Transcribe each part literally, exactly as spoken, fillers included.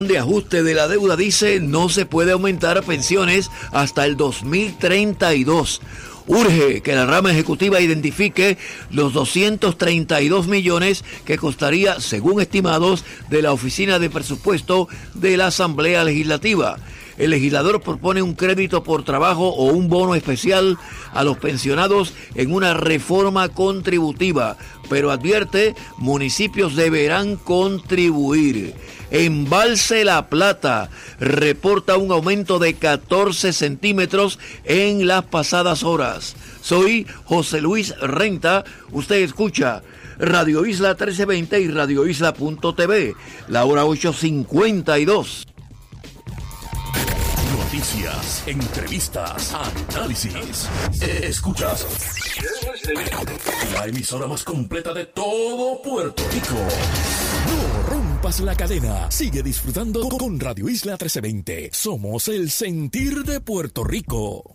de ajuste de la deuda dice no se puede aumentar pensiones hasta el dos mil treinta y dos. Urge que la rama ejecutiva identifique los doscientos treinta y dos millones que costaría, según estimados de la Oficina de Presupuesto de la Asamblea Legislativa. El legislador propone un crédito por trabajo o un bono especial a los pensionados en una reforma contributiva, pero advierte, municipios deberán contribuir. Embalse La Plata reporta un aumento de catorce centímetros en las pasadas horas. Soy José Luis Renta, usted escucha Radio Isla trece veinte y radio isla punto t v, la hora ocho cincuenta y dos. Noticias, entrevistas, análisis. Escuchas la emisora más completa de todo Puerto Rico. No rompas la cadena. Sigue disfrutando con Radio Isla trece veinte. Somos el sentir de Puerto Rico.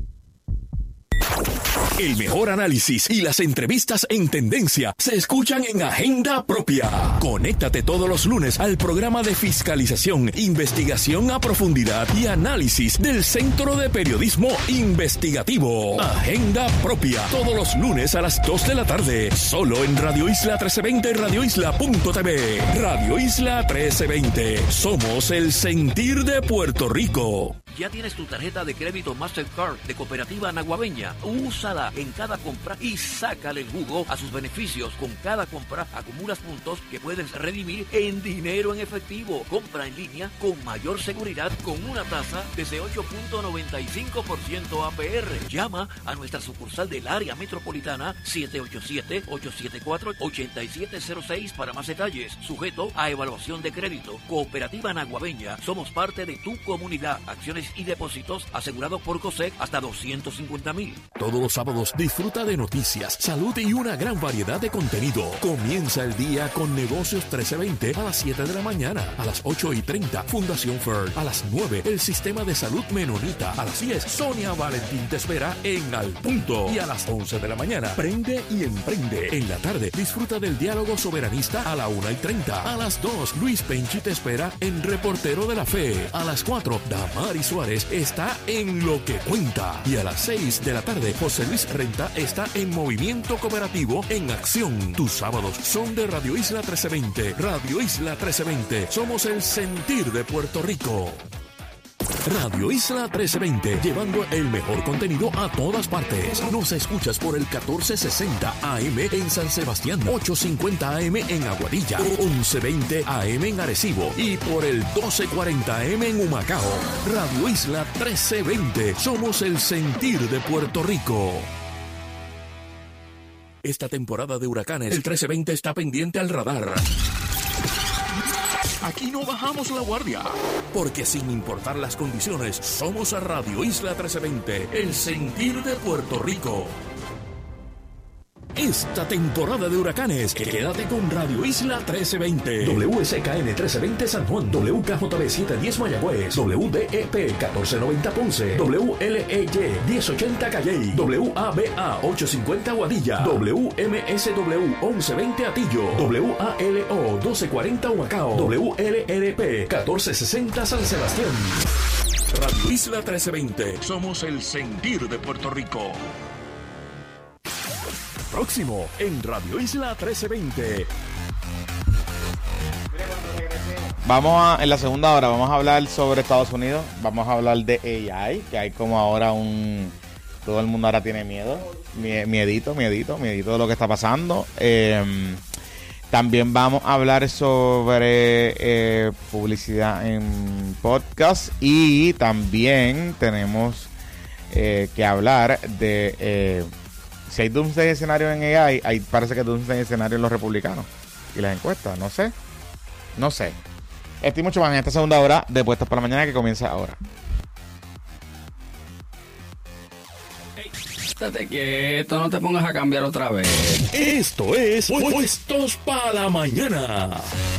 El mejor análisis y las entrevistas en tendencia se escuchan en Agenda Propia. Conéctate todos los lunes al programa de fiscalización, investigación a profundidad y análisis del Centro de Periodismo Investigativo. Agenda Propia, todos los lunes a las dos de la tarde, solo en Radio Isla trece veinte y radio isla punto t v. Radio Isla trece veinte, somos el sentir de Puerto Rico. ¿Ya tienes tu tarjeta de crédito Mastercard de Cooperativa Naguabeña? Úsala en cada compra y sácale el jugo a sus beneficios. Con cada compra acumulas puntos que puedes redimir en dinero en efectivo. Compra en línea con mayor seguridad con una tasa desde ocho punto noventa y cinco por ciento A P R. Llama a nuestra sucursal del área metropolitana siete ocho siete, ocho siete cuatro, ocho siete cero seis para más detalles. Sujeto a evaluación de crédito. Cooperativa Naguabeña. Somos parte de tu comunidad. Acciones y depósitos asegurados por COSEC hasta doscientos cincuenta mil. Todos los sábados disfruta de noticias, salud y una gran variedad de contenido. Comienza el día con Negocios trece veinte a las siete de la mañana. A las ocho y treinta, Fundación Ferd. A las nueve, el Sistema de Salud Menonita. A las diez, Sonia Valentín te espera en Al Punto. Y a las once de la mañana, Prende y Emprende. En la tarde, disfruta del diálogo soberanista a la una y treinta. A las dos, Luis Penchi te espera en Reportero de la Fe. A las cuatro, Damaris Suárez está en Lo que Cuenta. Y a las seis de la tarde, José Luis Renta está en Movimiento Cooperativo en Acción. Tus sábados son de Radio Isla trece veinte. Radio Isla trece veinte. Somos el sentir de Puerto Rico. Radio Isla trece veinte, llevando el mejor contenido a todas partes. Nos escuchas por el catorce sesenta A M en San Sebastián, ochocientos cincuenta A M en Aguadilla, once veinte A M en Arecibo y por el doce cuarenta A M en Humacao. Radio Isla trece veinte, somos el sentir de Puerto Rico. Esta temporada de huracanes, el trece veinte está pendiente al radar. Aquí no bajamos la guardia, porque sin importar las condiciones, somos a Radio Isla trece veinte, el sentir de Puerto Rico. Esta temporada de huracanes, quédate con Radio Isla trece veinte. W S K N trece veinte San Juan, W K J B setecientos diez Mayagüez, W D E P catorce noventa Ponce, W L E Y diez ochenta Calley, W A B A ochocientos cincuenta Guadilla, W M S W once veinte Atillo, W A L O doce cuarenta Humacao, W L R P catorce sesenta San Sebastián. Radio Isla trece veinte, somos el sentir de Puerto Rico. Próximo en Radio Isla trece veinte. Vamos a, en la segunda hora vamos a hablar sobre Estados Unidos. Vamos a hablar de A I, que hay como ahora un... Todo el mundo ahora tiene miedo. Miedito, miedito, miedito de lo que está pasando. Eh, también vamos a hablar sobre eh, publicidad en podcast. Y también tenemos eh, que hablar de... Eh, Si hay doomsday escenario en A I, hay, parece que doomsday escenario en los republicanos. Y las encuestas, no sé. No sé. Estoy mucho más en esta segunda hora de Puestos para la Mañana, que comienza ahora. Estate quieto, no te pongas a cambiar otra vez. Esto es Puestos para la Mañana.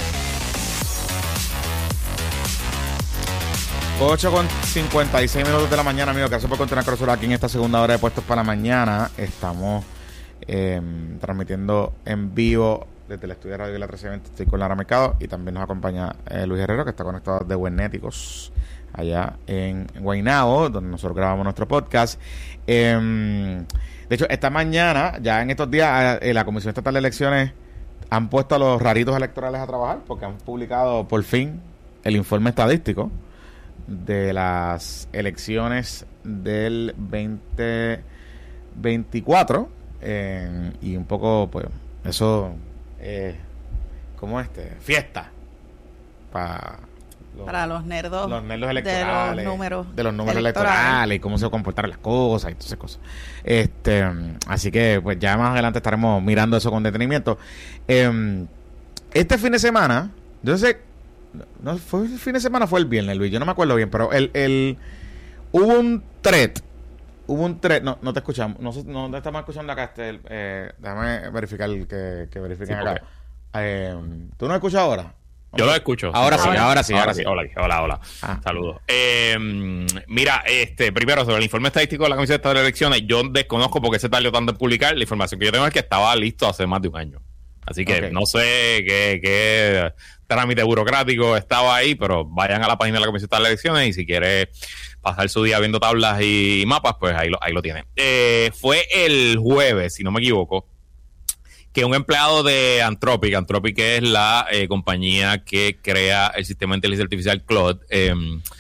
ocho con cincuenta y seis minutos de la mañana, amigos. Gracias por continuar con nosotros aquí en esta segunda hora de Puestos para la Mañana. Estamos eh, transmitiendo en vivo desde el estudio de Radio La trece veinte estoy con Lara Mercado y también nos acompaña eh, Luis Herrero, que está conectado de Webnéticos allá en Guaynabo, donde nosotros grabamos nuestro podcast. Eh, de hecho, esta mañana, ya en estos días, eh, la Comisión Estatal de Elecciones han puesto a los raritos electorales a trabajar porque han publicado por fin el informe estadístico de las elecciones del veinte veinticuatro eh, y un poco, pues, eso, eh, ¿cómo este? Fiesta para los, para los nerdos, los nerdos electorales, de los números, de los números electorales, electorales y cómo se comportaron las cosas y todas esas cosas. Este, así que, pues, ya más adelante estaremos mirando eso con detenimiento. Eh, este fin de semana, yo sé, no fue el fin de semana, fue el viernes, Luis, yo no me acuerdo bien, pero el, el hubo un thread, hubo un thread, no, no te escuchamos, no, no te estamos escuchando acá, este, eh, déjame verificar que, que verifiquen sí, acá. Eh, ¿Tú no escuchas ahora? Yo lo escucho. Ahora sí, ahora, ahora sí, ahora, ahora sí. Hola, hola, hola. Ah. Saludos. Eh, mira, este, primero sobre el informe estadístico de la Comisión Estatal de Elecciones, yo desconozco por qué se tardó tanto en publicar. La información que yo tengo es que estaba listo hace más de un año. Así que okay. no sé qué, qué trámite burocrático estaba ahí, pero vayan a la página de la Comisión Estatal de Elecciones y si quiere pasar su día viendo tablas y mapas, pues ahí lo, ahí lo tienen. Eh, fue el jueves, si no me equivoco, que un empleado de Anthropic, Anthropic es la eh, compañía que crea el sistema de inteligencia artificial Claude, eh,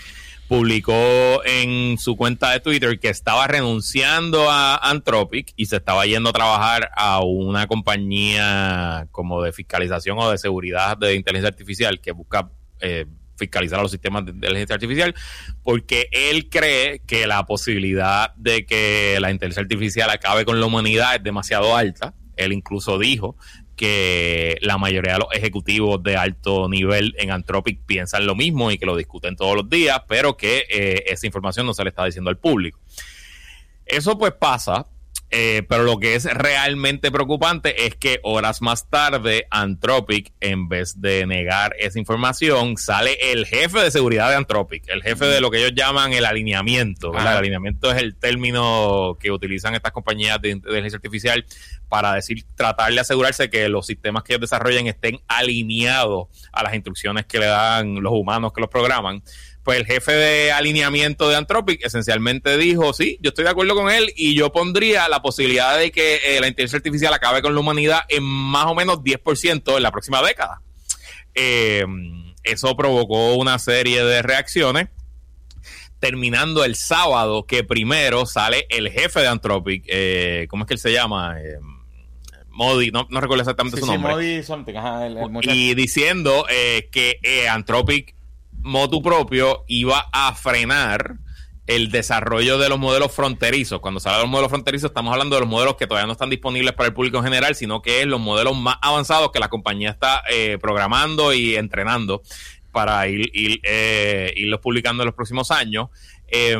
publicó en su cuenta de Twitter que estaba renunciando a Anthropic y se estaba yendo a trabajar a una compañía como de fiscalización o de seguridad de inteligencia artificial que busca eh, fiscalizar a los sistemas de inteligencia artificial, porque él cree que la posibilidad de que la inteligencia artificial acabe con la humanidad es demasiado alta. Él incluso dijo que la mayoría de los ejecutivos de alto nivel en Anthropic piensan lo mismo y que lo discuten todos los días, pero que eh, esa información no se le está diciendo al público. Eso pues pasa, eh, pero lo que es realmente preocupante es que horas más tarde Anthropic, en vez de negar esa información, sale el jefe de seguridad de Anthropic, el jefe de lo que ellos llaman el alineamiento, ¿verdad? El alineamiento es el término que utilizan estas compañías de inteligencia artificial para decir, tratar de asegurarse que los sistemas que ellos desarrollen estén alineados a las instrucciones que le dan los humanos que los programan. Pues el jefe de alineamiento de Anthropic esencialmente dijo, sí, yo estoy de acuerdo con él y yo pondría la posibilidad de que eh, la inteligencia artificial acabe con la humanidad en más o menos diez por ciento en la próxima década. Eh, eso provocó una serie de reacciones, terminando el sábado que primero sale el jefe de Anthropic, eh, ¿cómo es que él se llama? Eh, Modi, no, no recuerdo exactamente sí, su nombre. Sí, Modi something, ajá, el, el y diciendo eh, que eh, Anthropic motu propio iba a frenar el desarrollo de los modelos fronterizos. Cuando se habla de los modelos fronterizos estamos hablando de los modelos que todavía no están disponibles para el público en general, sino que es los modelos más avanzados que la compañía está eh, programando y entrenando para ir, ir, eh, irlos publicando en los próximos años. Eh,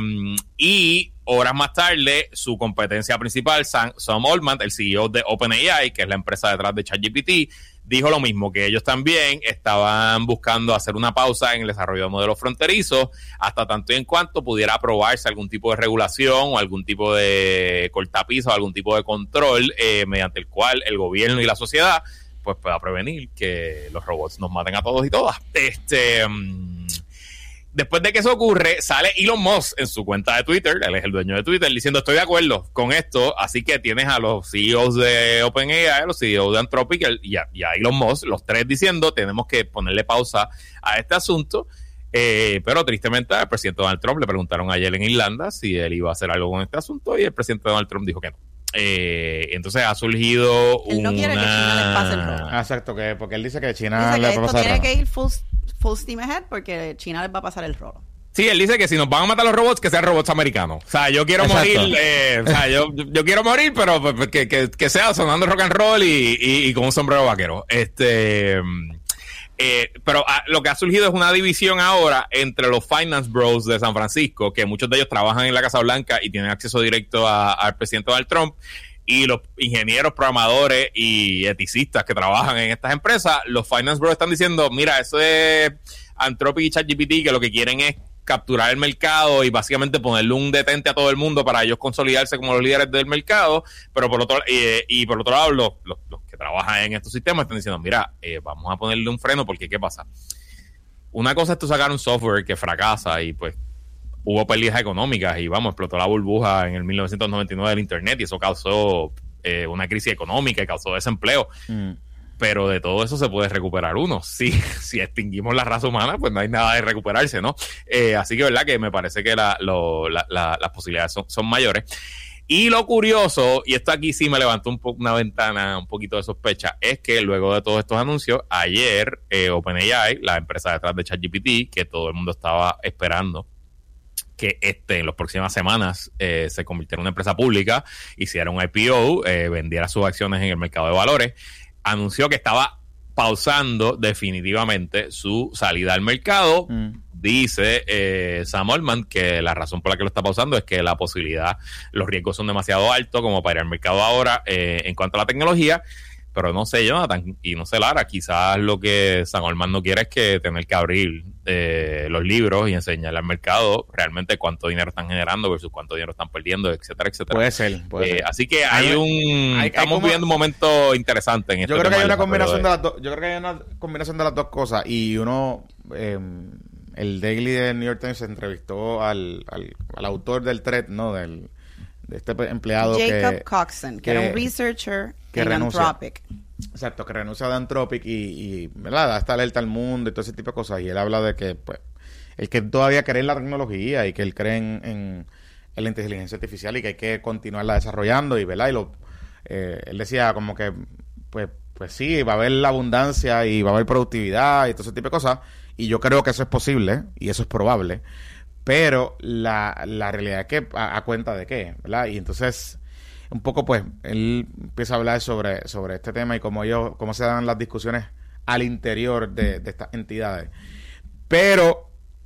y horas más tarde, su competencia principal, Sam, Sam Altman, el C E O de OpenAI, que es la empresa detrás de ChatGPT, dijo lo mismo, que ellos también estaban buscando hacer una pausa en el desarrollo de modelos fronterizos hasta tanto y en cuanto pudiera aprobarse algún tipo de regulación o algún tipo de cortapiso o algún tipo de control eh, mediante el cual el gobierno y la sociedad pues pueda prevenir que los robots nos maten a todos y todas. Este... Um, Después de que eso ocurre, sale Elon Musk en su cuenta de Twitter, él es el dueño de Twitter, diciendo estoy de acuerdo con esto, así que tienes a los C E Os de OpenAI, a los C E Os de Anthropic y a, y a Elon Musk, los tres diciendo tenemos que ponerle pausa a este asunto, eh, pero tristemente al presidente Donald Trump le preguntaron ayer en Irlanda si él iba a hacer algo con este asunto y el presidente Donald Trump dijo que no. Eh, entonces ha surgido él no una... quiere que China les pase el rol. Ah, exacto, que porque él dice que China dice le que va a esto pasar tiene que ir full, full steam ahead porque China les va a pasar el rol. Sí, él dice que si nos van a matar los robots, que sean robots americanos. O sea, yo quiero exacto. morir, eh, o sea, yo, yo quiero morir, pero pues, que, que, que sea sonando rock and roll y, y, y con un sombrero vaquero. Este... Eh, pero ah, lo que ha surgido es una división ahora entre los Finance Bros de San Francisco, que muchos de ellos trabajan en la Casa Blanca y tienen acceso directo a, al presidente Donald Trump, y los ingenieros, programadores y eticistas que trabajan en estas empresas. Los Finance Bros están diciendo, mira, eso es Anthropic y ChatGPT, que lo que quieren es capturar el mercado y básicamente ponerle un detente a todo el mundo para ellos consolidarse como los líderes del mercado, pero por otro eh, y por otro lado los, los, los que trabajan en estos sistemas están diciendo, mira, eh, vamos a ponerle un freno porque ¿qué pasa? Una cosa es tú sacar un software que fracasa y pues hubo pérdidas económicas y vamos, explotó la burbuja en el mil novecientos noventa y nueve del internet y eso causó eh, una crisis económica y causó desempleo. Mm. Pero de todo eso se puede recuperar uno. Si, si extinguimos la raza humana, pues no hay nada de recuperarse, ¿no? Eh, así que, ¿verdad? Que me parece que la, lo, la, la, las posibilidades son, son mayores. Y lo curioso, y esto aquí sí me levantó un po- una ventana, un poquito de sospecha, es que luego de todos estos anuncios, ayer eh, OpenAI, la empresa detrás de ChatGPT, que todo el mundo estaba esperando que este en las próximas semanas eh, se convirtiera en una empresa pública, hiciera un I P O, eh, vendiera sus acciones en el mercado de valores, anunció que estaba pausando definitivamente su salida al mercado. Mm. Dice eh, Sam Altman que la razón por la que lo está pausando es que la posibilidad, los riesgos son demasiado altos como para ir al mercado ahora eh, en cuanto a la tecnología. Pero no sé, Jonathan, y no sé, Lara, quizás lo que Sam Altman no quiere es que tener que abrir eh, los libros y enseñarle al mercado realmente cuánto dinero están generando versus cuánto dinero están perdiendo, etcétera, etcétera. Puede ser, puede eh, ser. Así que hay, hay un... Hay, estamos hay como, viviendo un momento interesante en este Yo creo que hay una combinación de las dos, yo creo que hay una combinación de las dos cosas y uno... Eh, el Daily de New York Times se entrevistó al, al, al autor del thread, ¿no? Del... de este empleado Jacob que, Coxon, que, que era un researcher que en renuncia, Anthropic. Exacto, que renuncia de Anthropic y, y ¿verdad? Da esta alerta al mundo y todo ese tipo de cosas. Y él habla de que, pues, él que todavía cree en la tecnología y que él cree en, en, en la inteligencia artificial y que hay que continuarla desarrollando y, ¿verdad? Y lo, eh, él decía como que, pues, pues sí, va a haber la abundancia y va a haber productividad y todo ese tipo de cosas. Y yo creo que eso es posible y eso es probable. Pero la, la realidad es que a, a cuenta de qué, ¿verdad? Y entonces, un poco pues, él empieza a hablar sobre, sobre este tema y cómo ellos, cómo se dan las discusiones al interior de, de estas entidades. Pero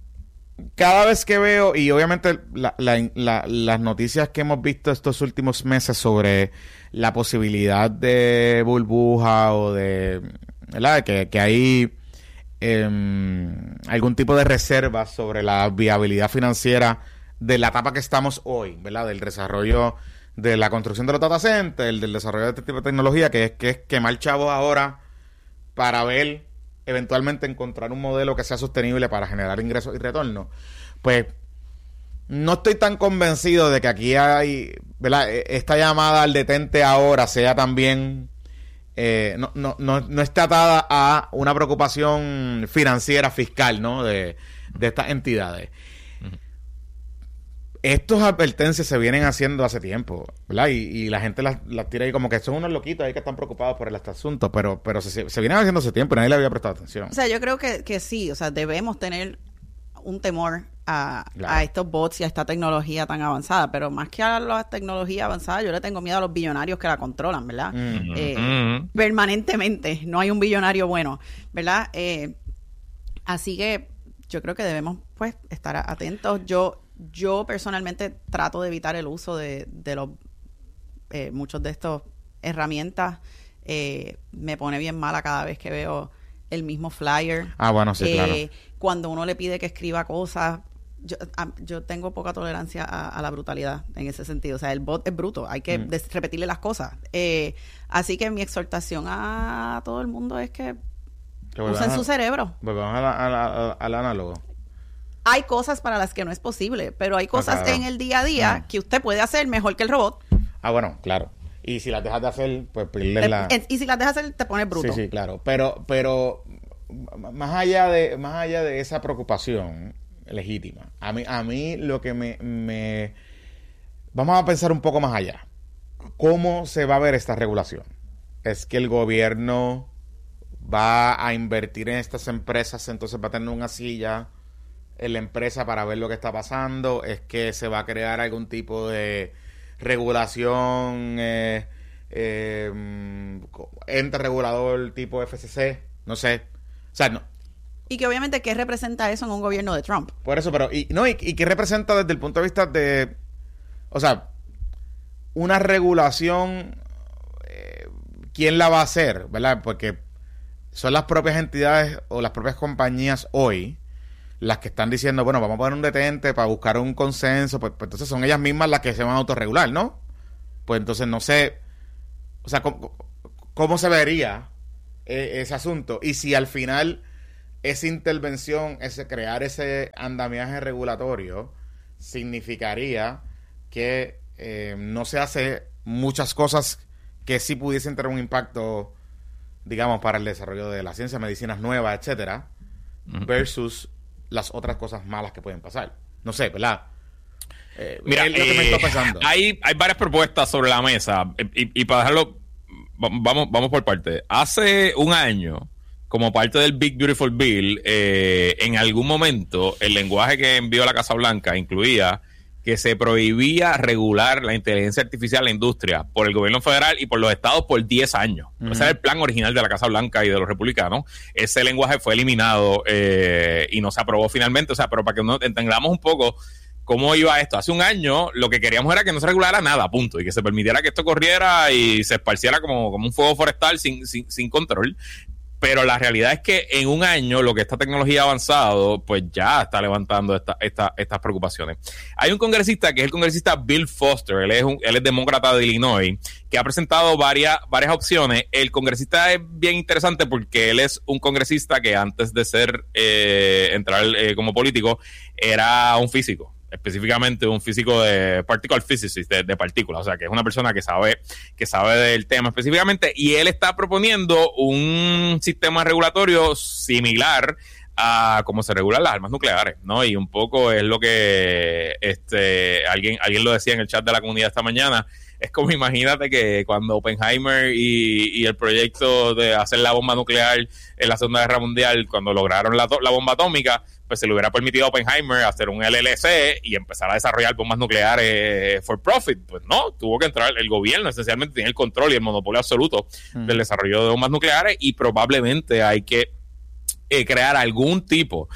cada vez que veo, y obviamente la, la, la, las noticias que hemos visto estos últimos meses sobre la posibilidad de burbuja o de, ¿verdad? Que, que hay Eh, algún tipo de reserva sobre la viabilidad financiera de la etapa que estamos hoy, ¿verdad? Del desarrollo de la construcción de los data centers, del desarrollo de este tipo de tecnología, que es, que es quemar chavos ahora para ver, eventualmente encontrar un modelo que sea sostenible para generar ingresos y retornos. Pues no estoy tan convencido de que aquí hay, ¿verdad? Esta llamada al detente ahora sea también... Eh, no, no, no, no está atada a una preocupación financiera, fiscal, ¿no? De, de estas entidades. Uh-huh. Estas advertencias se vienen haciendo hace tiempo, ¿verdad? Y, y la gente las, las tira ahí como que son unos loquitos ahí que están preocupados por este asunto, pero, pero se, se vienen haciendo hace tiempo y nadie le había prestado atención. O sea, yo creo que, que sí, o sea, debemos tener un temor a, claro. a estos bots y a esta tecnología tan avanzada, pero más que a la tecnología avanzada, yo le tengo miedo a los billonarios que la controlan, ¿verdad? Mm-hmm. Eh, mm-hmm. Permanentemente, no hay un billonario bueno, ¿verdad? Eh, así que yo creo que debemos, pues, estar atentos. Yo, yo personalmente trato de evitar el uso de, de los eh, muchos de estas herramientas. Eh, me pone bien mala cada vez que veo el mismo flyer. Ah, bueno, sí, eh, claro. Cuando uno le pide que escriba cosas, yo, a, yo tengo poca tolerancia a, a la brutalidad en ese sentido. O sea, el bot es bruto, hay que mm. des, repetirle las cosas. Eh, así que mi exhortación a todo el mundo es que, que usen a, su cerebro. Volvamos a la, a la, al análogo. Hay cosas para las que no es posible, pero hay cosas ah, claro. en el día a día mm. que usted puede hacer mejor que el robot. Ah, bueno, claro. Y si las dejas de hacer, pues pedirle la... Y si las dejas de hacer, te pones bruto. Sí, sí, claro. Pero, pero más allá de, más allá de esa preocupación legítima, a mí, a mí lo que me, me... Vamos a pensar un poco más allá. ¿Cómo se va a ver esta regulación? ¿Es que el gobierno va a invertir en estas empresas, entonces va a tener una silla en la empresa para ver lo que está pasando? ¿Es que se va a crear algún tipo de regulación, eh, eh, ente regulador tipo F C C? No sé. O sea, no. Y que obviamente, ¿qué representa eso en un gobierno de Trump? Por eso, pero, y no, y, y qué representa desde el punto de vista de, o sea, una regulación, eh, ¿quién la va a hacer? ¿Verdad? Porque son las propias entidades o las propias compañías hoy las que están diciendo, bueno, vamos a poner un detente para buscar un consenso, pues, pues entonces son ellas mismas las que se van a autorregular, ¿no? Pues entonces no sé, o sea, ¿cómo, cómo se vería eh, ese asunto? Y si al final esa intervención, ese crear ese andamiaje regulatorio, significaría que eh, no se hace muchas cosas que sí pudiesen tener un impacto, digamos, para el desarrollo de la ciencia, medicinas nuevas, etcétera, uh-huh. versus las otras cosas malas que pueden pasar. No sé, ¿verdad? Eh, Mira, es lo que me eh, está pasando. Hay, hay varias propuestas sobre la mesa y, y para dejarlo, vamos, vamos por parte. Hace un año, como parte del Big Beautiful Bill, eh, en algún momento el lenguaje que envió la Casa Blanca incluía que se prohibía regular la inteligencia artificial en la industria por el gobierno federal y por los estados por diez años. Uh-huh. Ese era el plan original de la Casa Blanca y de los republicanos. Ese lenguaje fue eliminado eh, y no se aprobó finalmente. O sea, pero para que no entendamos un poco cómo iba esto. Hace un año lo que queríamos era que no se regulara nada, punto, y que se permitiera que esto corriera y se esparciera como, como un fuego forestal sin, sin, sin control. Pero la realidad es que en un año lo que esta tecnología ha avanzado, pues ya está levantando esta, esta, estas preocupaciones. Hay un congresista que es el congresista Bill Foster, él es, un, él es demócrata de Illinois, que ha presentado varias, varias opciones. El congresista es bien interesante porque él es un congresista que antes de ser eh, entrar eh, como político era un físico. Específicamente un físico de particle physicist, de, de partículas, o sea que es una persona que sabe que sabe del tema específicamente, y él está proponiendo un sistema regulatorio similar a cómo se regulan las armas nucleares, ¿no? Y un poco es lo que este alguien alguien lo decía en el chat de la comunidad esta mañana. Es como, imagínate que cuando Oppenheimer y, y el proyecto de hacer la bomba nuclear en la Segunda Guerra Mundial, cuando lograron la, la bomba atómica, pues se le hubiera permitido a Oppenheimer hacer un L L C y empezar a desarrollar bombas nucleares for profit. Pues no, tuvo que entrar el gobierno, esencialmente tiene el control y el monopolio absoluto mm. del desarrollo de bombas nucleares, y probablemente hay que eh, crear algún tipo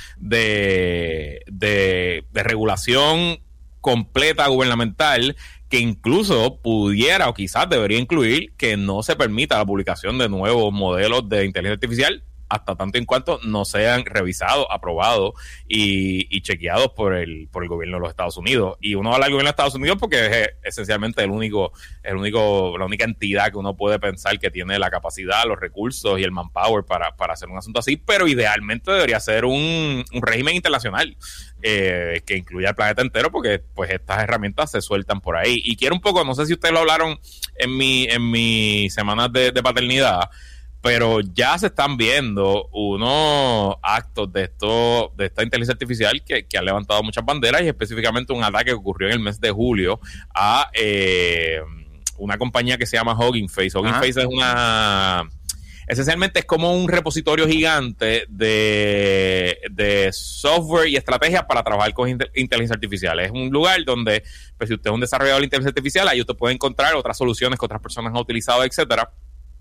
de, de, de regulación completa gubernamental que incluso pudiera o quizás debería incluir que no se permita la publicación de nuevos modelos de inteligencia artificial hasta tanto en cuanto no sean revisados, aprobados y, y chequeados por el por el gobierno de los Estados Unidos. Y uno habla del gobierno de Estados Unidos porque es esencialmente el único, el único, la única entidad que uno puede pensar que tiene la capacidad, los recursos y el manpower para, para hacer un asunto así, pero idealmente debería ser un, un régimen internacional eh, que incluya el planeta entero, porque pues estas herramientas se sueltan por ahí. Y quiero un poco, no sé si ustedes lo hablaron en mi, en mis semanas de, de paternidad, pero ya se están viendo unos actos de esto, de esta inteligencia artificial que, que han levantado muchas banderas, y específicamente un ataque que ocurrió en el mes de julio a eh, una compañía que se llama Hugging Face. Hugging Ajá. Face es una... Esencialmente es como un repositorio gigante de, de software y estrategias para trabajar con inteligencia artificial. Es un lugar donde, pues, si usted es un desarrollador de inteligencia artificial, ahí usted puede encontrar otras soluciones que otras personas han utilizado, etcétera.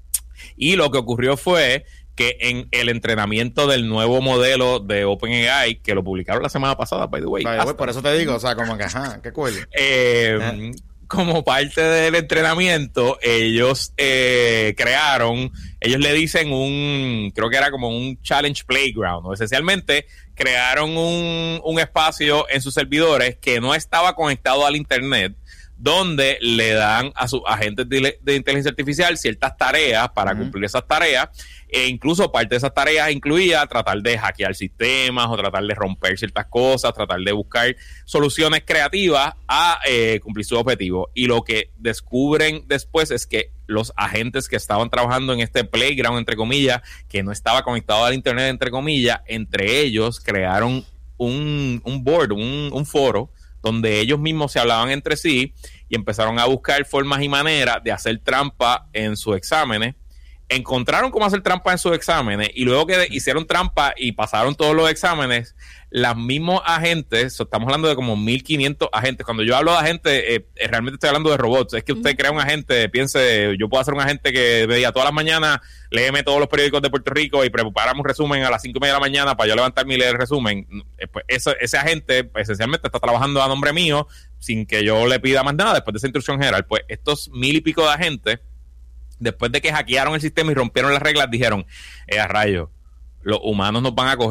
Y lo que ocurrió fue que en el entrenamiento del nuevo modelo de OpenAI, que lo publicaron la semana pasada, by the way. By the way, por eso te digo, o sea, como que, ajá, qué cool. Eh, ¿Eh? Como parte del entrenamiento, ellos eh, crearon, ellos le dicen un, creo que era como un challenge playground, ¿no? Esencialmente crearon un, un espacio en sus servidores que no estaba conectado al internet, donde le dan a sus agentes de, de inteligencia artificial ciertas tareas para uh-huh. cumplir esas tareas, e incluso parte de esas tareas incluía tratar de hackear sistemas o tratar de romper ciertas cosas, tratar de buscar soluciones creativas a eh, cumplir su objetivo. Y lo que descubren después es que los agentes que estaban trabajando en este playground, entre comillas, que no estaba conectado al internet, entre comillas, entre ellos crearon un, un board, un, un foro, donde ellos mismos se hablaban entre sí y empezaron a buscar formas y maneras de hacer trampa en sus exámenes. Encontraron cómo hacer trampa en sus exámenes, y luego que hicieron trampa y pasaron todos los exámenes, los mismos agentes, estamos hablando de como mil quinientos agentes. Cuando yo hablo de agentes, eh, realmente estoy hablando de robots. Es que usted crea un agente, piense, yo puedo hacer un agente que me diga todas las mañanas, léeme todos los periódicos de Puerto Rico y preparamos un resumen a las cinco y media de la mañana para yo levantarme y leer el resumen. Pues ese, ese agente pues, esencialmente está trabajando a nombre mío sin que yo le pida más nada después de esa instrucción general. Pues estos mil y pico de agentes, después de que hackearon el sistema y rompieron las reglas, dijeron, eh, a rayos, los humanos nos van a coger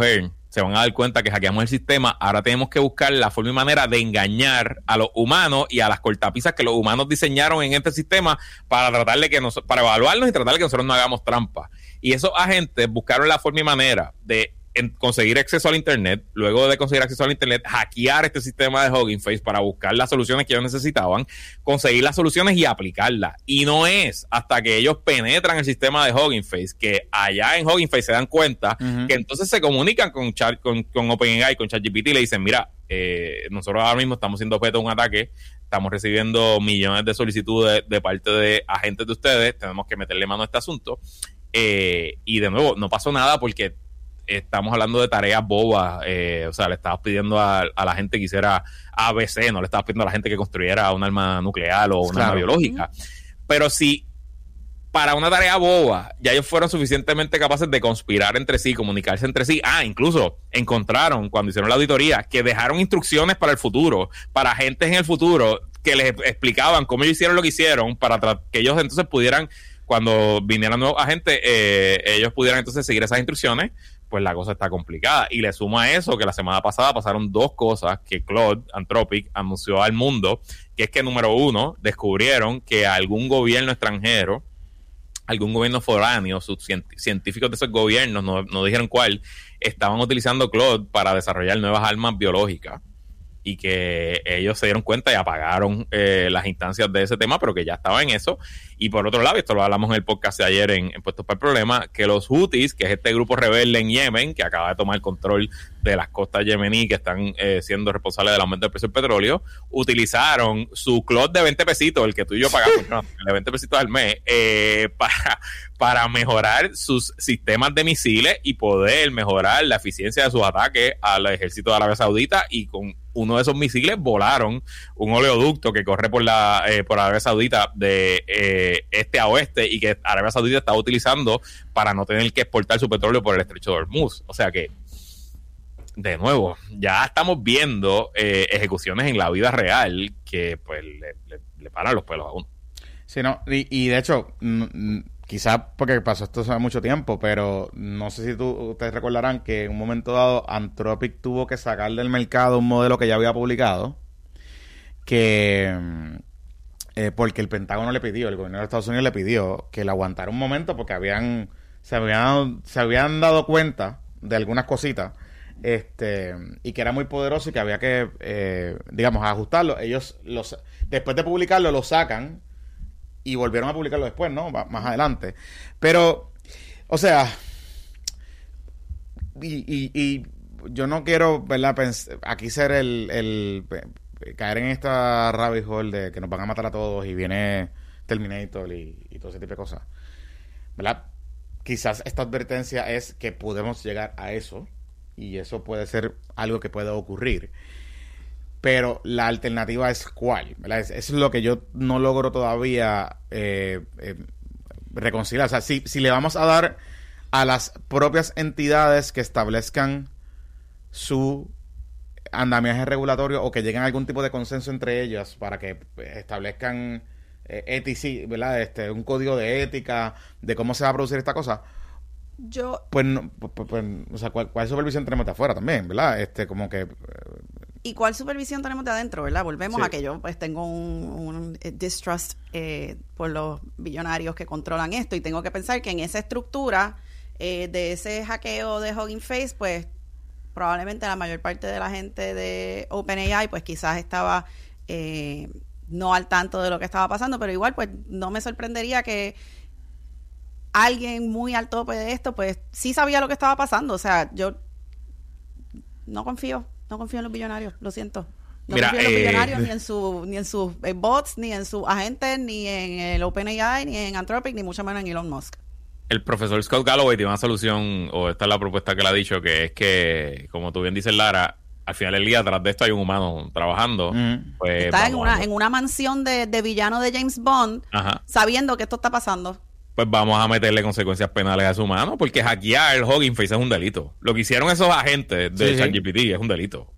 se van a dar cuenta que hackeamos el sistema. Ahora tenemos que buscar la forma y manera de engañar a los humanos y a las cortapisas que los humanos diseñaron en este sistema para tratar de que nos, para evaluarnos y tratar de que nosotros no hagamos trampa. Y esos agentes buscaron la forma y manera de en conseguir acceso al internet, luego de conseguir acceso al internet, hackear este sistema de Hugging Face para buscar las soluciones que ellos necesitaban, conseguir las soluciones y aplicarlas. Y no es hasta que ellos penetran el sistema de Hugging Face que allá en Hugging Face se dan cuenta uh-huh. que entonces se comunican con, Char, con, con OpenAI, con ChatGPT y le dicen, mira, eh, nosotros ahora mismo estamos siendo objeto de un ataque, estamos recibiendo millones de solicitudes de parte de agentes de ustedes, tenemos que meterle mano a este asunto. Eh, y de nuevo, no pasó nada porque estamos hablando de tareas bobas, eh, o sea, le estabas pidiendo a, a la gente que hiciera A B C, no le estabas pidiendo a la gente que construyera un arma nuclear o una claro. arma biológica. Pero si para una tarea boba ya ellos fueron suficientemente capaces de conspirar entre sí, comunicarse entre sí, ah, incluso encontraron cuando hicieron la auditoría que dejaron instrucciones para el futuro, para agentes en el futuro que les explicaban cómo ellos hicieron lo que hicieron para tra- que ellos entonces pudieran, cuando vinieran nuevos agentes, eh, ellos pudieran entonces seguir esas instrucciones. Pues la cosa está complicada. Y le suma a eso que la semana pasada pasaron dos cosas que Claude Anthropic anunció al mundo, que es que, número uno, descubrieron que algún gobierno extranjero, algún gobierno foráneo, sus científicos de esos gobiernos, no, no dijeron cuál, estaban utilizando Claude para desarrollar nuevas armas biológicas. Y que ellos se dieron cuenta y apagaron eh, las instancias de ese tema, pero que ya estaba en eso. Y por otro lado, esto lo hablamos en el podcast de ayer en, en Puestos para el Problema, que los Houthis, que es este grupo rebelde en Yemen, que acaba de tomar control de las costas yemení, que están eh, siendo responsables del aumento del precio del petróleo, utilizaron su Claude de veinte pesitos, el que tú y yo pagamos, no, de veinte pesitos al mes, eh, para, para mejorar sus sistemas de misiles y poder mejorar la eficiencia de sus ataques al ejército de Arabia Saudita. Y con uno de esos misiles volaron un oleoducto que corre por la eh, por Arabia Saudita de eh, este a oeste y que Arabia Saudita estaba utilizando para no tener que exportar su petróleo por el estrecho de Hormuz. O sea que, de nuevo, ya estamos viendo eh, ejecuciones en la vida real que pues le, le, le paran los pelos a uno. Sí, no, y, y de hecho, mm, quizás porque pasó esto hace mucho tiempo, pero no sé si tú, ustedes recordarán que en un momento dado Anthropic tuvo que sacar del mercado un modelo que ya había publicado, que eh, porque el Pentágono le pidió, el gobierno de Estados Unidos le pidió que le aguantara un momento porque habían se habían se habían dado cuenta de algunas cositas, este y que era muy poderoso y que había que eh, digamos ajustarlo. Ellos los después de publicarlo lo sacan y volvieron a publicarlo después, ¿no? Más adelante. Pero, o sea, y, y, y yo no quiero, ¿verdad? Pens- aquí ser el, el, el caer en esta rabbit hole de que nos van a matar a todos y viene Terminator y, y todo ese tipo de cosas, ¿verdad? Quizás esta advertencia es que podemos llegar a eso y eso puede ser algo que pueda ocurrir. Pero la alternativa es cuál, ¿verdad? Eso es lo que yo no logro todavía eh, eh, reconciliar. O sea, si, si le vamos a dar a las propias entidades que establezcan su andamiaje regulatorio o que lleguen a algún tipo de consenso entre ellas para que establezcan eh, ética, ¿verdad? Este, un código de ética de cómo se va a producir esta cosa. Yo... Pues, no, pues, pues o sea, ¿cuál, ¿cuál supervisión tenemos de afuera también, verdad? Este, como que... ¿Y cuál supervisión tenemos de adentro, verdad? Volvemos Sí. a que yo pues tengo un, un eh, distrust eh, por los billonarios que controlan esto y tengo que pensar que en esa estructura eh, de ese hackeo de Hugging Face, pues probablemente la mayor parte de la gente de OpenAI pues quizás estaba eh, no al tanto de lo que estaba pasando, pero igual pues no me sorprendería que alguien muy al tope de esto pues sí sabía lo que estaba pasando. O sea, yo no confío No confío en los billonarios, lo siento. No Mira, confío en los eh, billonarios, ni en, su, ni en sus eh, bots, ni en sus agentes, ni en el OpenAI, ni en Anthropic, ni mucho menos en Elon Musk. El profesor Scott Galloway tiene una solución, o esta es la propuesta que le ha dicho, que es que, como tú bien dices, Lara, al final del día, tras de esto hay un humano trabajando. Mm. Pues, Está en vamos una, a- en una mansión de, de villano de James Bond, Ajá. sabiendo que esto está pasando. Pues vamos a meterle consecuencias penales a ese humano, porque hackear el Hugging Face es un delito. Lo que hicieron esos agentes de Sí, sí. ChatGPT es un delito.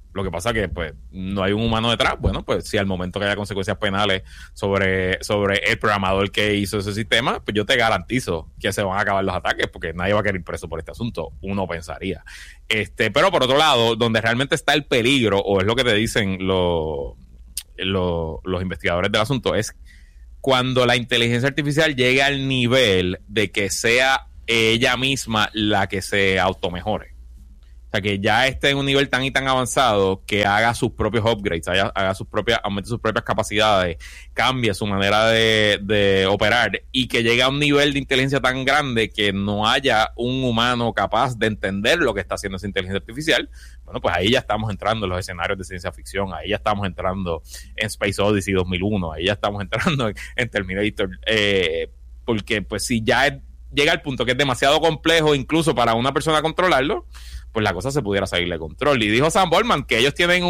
Lo que pasa que pues no hay un humano detrás. Bueno, pues si al momento que haya consecuencias penales sobre, sobre el programador que hizo ese sistema, pues yo te garantizo que se van a acabar los ataques porque nadie va a querer ir preso por este asunto, uno pensaría. Este, pero por otro lado, donde realmente está el peligro, o es lo que te dicen los, los, los investigadores del asunto, es cuando la inteligencia artificial llegue al nivel de que sea ella misma la que se automejore. O sea, que ya esté en un nivel tan y tan avanzado que haga sus propios upgrades, haga, haga sus propias, aumente sus propias capacidades, cambie su manera de, de operar y que llegue a un nivel de inteligencia tan grande que no haya un humano capaz de entender lo que está haciendo esa inteligencia artificial. Bueno, pues ahí ya estamos entrando en los escenarios de ciencia ficción, ahí ya estamos entrando en Space Odyssey dos mil uno, ahí ya estamos entrando en, en Terminator, eh, porque pues si ya es, llega al punto que es demasiado complejo incluso para una persona controlarlo, pues la cosa se pudiera salir de control. Y dijo Sam Boltman que ellos tienen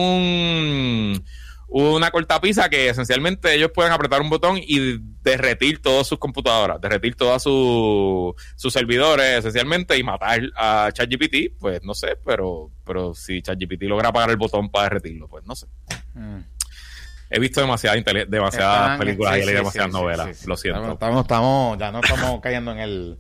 un una cortapisa que esencialmente ellos pueden apretar un botón y derretir todas sus computadoras, derretir todos sus sus servidores esencialmente y matar a ChatGPT, pues no sé, pero pero si ChatGPT logra apagar el botón para derretirlo, pues no sé. Mm. He visto demasiadas intele- demasiadas Están, películas sí, y sí, demasiadas sí, novelas, sí, sí, lo siento. Estamos, estamos, ya no estamos cayendo en el...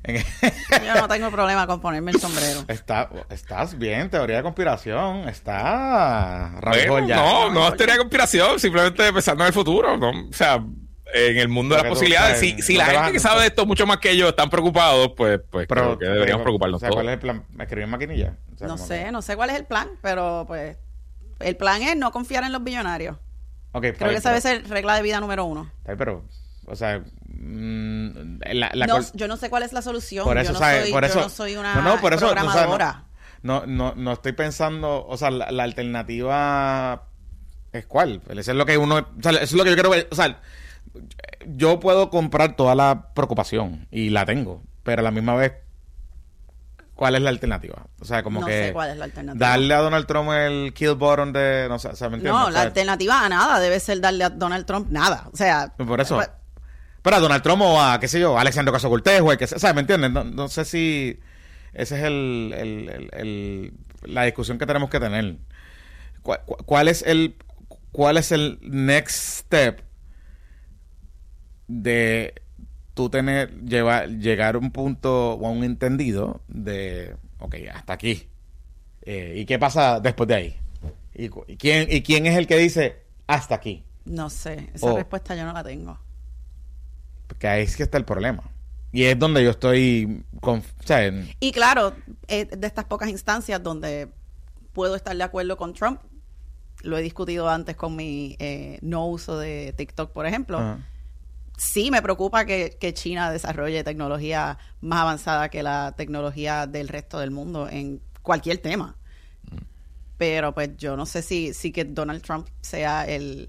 Yo no tengo problema con ponerme el sombrero. Está, estás bien, teoría de conspiración. Está bueno, ya. No, no es teoría de conspiración, simplemente pensando en el futuro, ¿no? O sea, en el mundo de las posibilidades. Si, si la gente que sabe de esto mucho más que ellos están preocupados, pues, pues pero, creo que deberíamos pero, preocuparnos o sea, todos. ¿Cuál es el plan? ¿Me escribí en maquinilla? O sea, no sé, que... no sé cuál es el plan, pero pues el plan es no confiar en los billonarios. Okay, creo que esa debe ser regla de vida número uno. Pero, o sea, mmm, la, la no, col- yo no sé cuál es la solución. Por eso, yo, no ¿sabes? soy, por eso, yo no soy una no, no, por eso, programadora. O sea, no, no, no, no estoy pensando, o sea, la, la alternativa es cuál. Eso es lo que uno, o sea, eso es lo que yo quiero ver. O sea, yo puedo comprar toda la preocupación y la tengo, pero a la misma vez, ¿cuál es la alternativa? O sea, como no que... No sé cuál es la alternativa. Darle a Donald Trump el kill button de... No sé, o sea, ¿me entiendes? No, o sea, la alternativa a nada debe ser darle a Donald Trump nada. O sea... Por eso. Pues, pero a Donald Trump o a, qué sé yo, a Alexandre Ocasio-Cortez o el que sea, o sea, ¿me entiendes? No, no sé si... Esa es el, el, el, el, la discusión que tenemos que tener. ¿Cuál, cuál es el... ¿Cuál es el next step de... tú tener, llevar, llegar a un punto o a un entendido de, ok, hasta aquí. Eh, ¿Y qué pasa después de ahí? ¿Y, y, quién, ¿Y quién es el que dice hasta aquí? No sé, esa oh. respuesta yo no la tengo. Porque ahí es que está el problema. Y es donde yo estoy... Con, o sea, en... Y claro, eh, de estas pocas instancias donde puedo estar de acuerdo con Trump, lo he discutido antes con mi eh, no uso de TikTok, por ejemplo. Uh-huh. Sí me preocupa que, que China desarrolle tecnología más avanzada que la tecnología del resto del mundo en cualquier tema. Mm. Pero pues yo no sé si, si que Donald Trump sea el,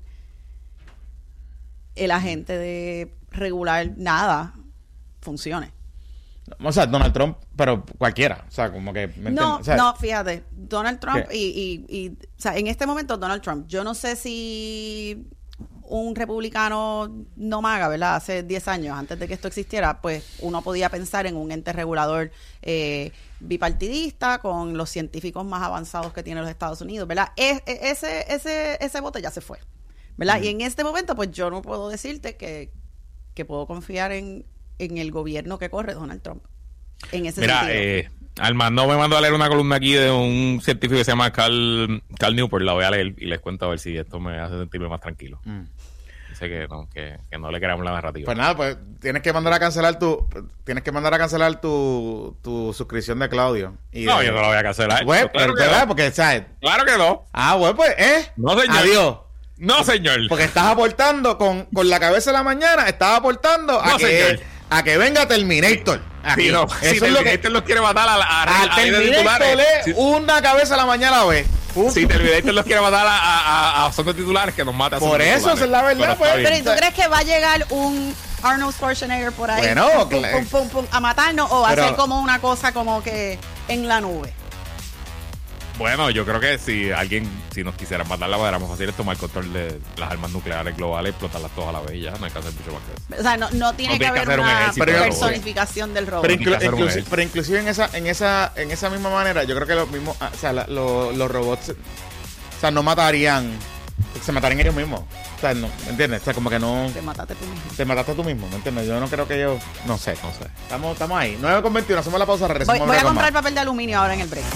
el agente de regular nada funcione. O sea, Donald Trump, pero cualquiera. O sea, como que... ¿me no, o sea, no, fíjate. Donald Trump y, y, y... O sea, en este momento Donald Trump. Yo no sé si... un republicano no maga, ¿verdad? Hace diez años, antes de que esto existiera, pues uno podía pensar en un ente regulador eh, bipartidista con los científicos más avanzados que tiene los Estados Unidos, ¿verdad? Es, es, ese, ese, ese bote ya se fue, ¿verdad? Mm. Y en este momento, pues yo no puedo decirte que, que puedo confiar en, en el gobierno que corre Donald Trump. En ese Mira, sentido. Eh... Armando me mandó a leer una columna aquí de un científico que se llama Carl, Carl Newport. La voy a leer y les cuento a ver si esto me hace sentirme más tranquilo. Mm. Dice que no, que, que no le queramos la narrativa. Pues nada, pues tienes que mandar a cancelar tu tienes que mandar a cancelar tu, tu suscripción de Claudio. Y no, de, yo no la voy a cancelar. Pues, claro pero, que no. Porque, ¿sabes? Claro que no. Ah, bueno, pues, ¿eh? No, señor. Adiós. No, señor. Porque estás aportando con, con la cabeza de la mañana, estás aportando a no, que... Señor. A que venga Terminator. Aquí. Sí, no. Eso si es Terminator lo que... los quiere matar a, a, a, a, a Terminator es si... una cabeza a la mañana a ver. Uf. Si Terminator los quiere matar a, a, a, a son de titulares, que nos mata a Por eso, esa es la verdad. Pues. Pero ¿y tú crees que va a llegar un Arnold Schwarzenegger por ahí bueno, pum, pum, pum, pum, pum, a matarnos o va pero... a ser como una cosa como que en la nube? Bueno, yo creo que si alguien, si nos quisiera matar, la manera más fácil es tomar control de las armas nucleares globales y explotarlas todas a la vez. Ya no hay que hacer mucho más que eso. O sea, no, no tiene no que haber que una un personificación del robot. Pero, inclu- inclusi- pero inclusive en esa, en esa, en esa misma manera, yo creo que los mismos, o sea, la, lo, los robots sea, no matarían, se matarían ellos mismos. O sea, no, ¿me entiendes? O sea, como que no... Te mataste tú mismo. Te mataste tú mismo, ¿me entiendes? Yo no creo que ellos... No sé, no sé. Estamos, estamos ahí. nueve con veintiuno, hacemos la pausa, regresamos. Voy, voy a comprar papel de aluminio ahora en el break.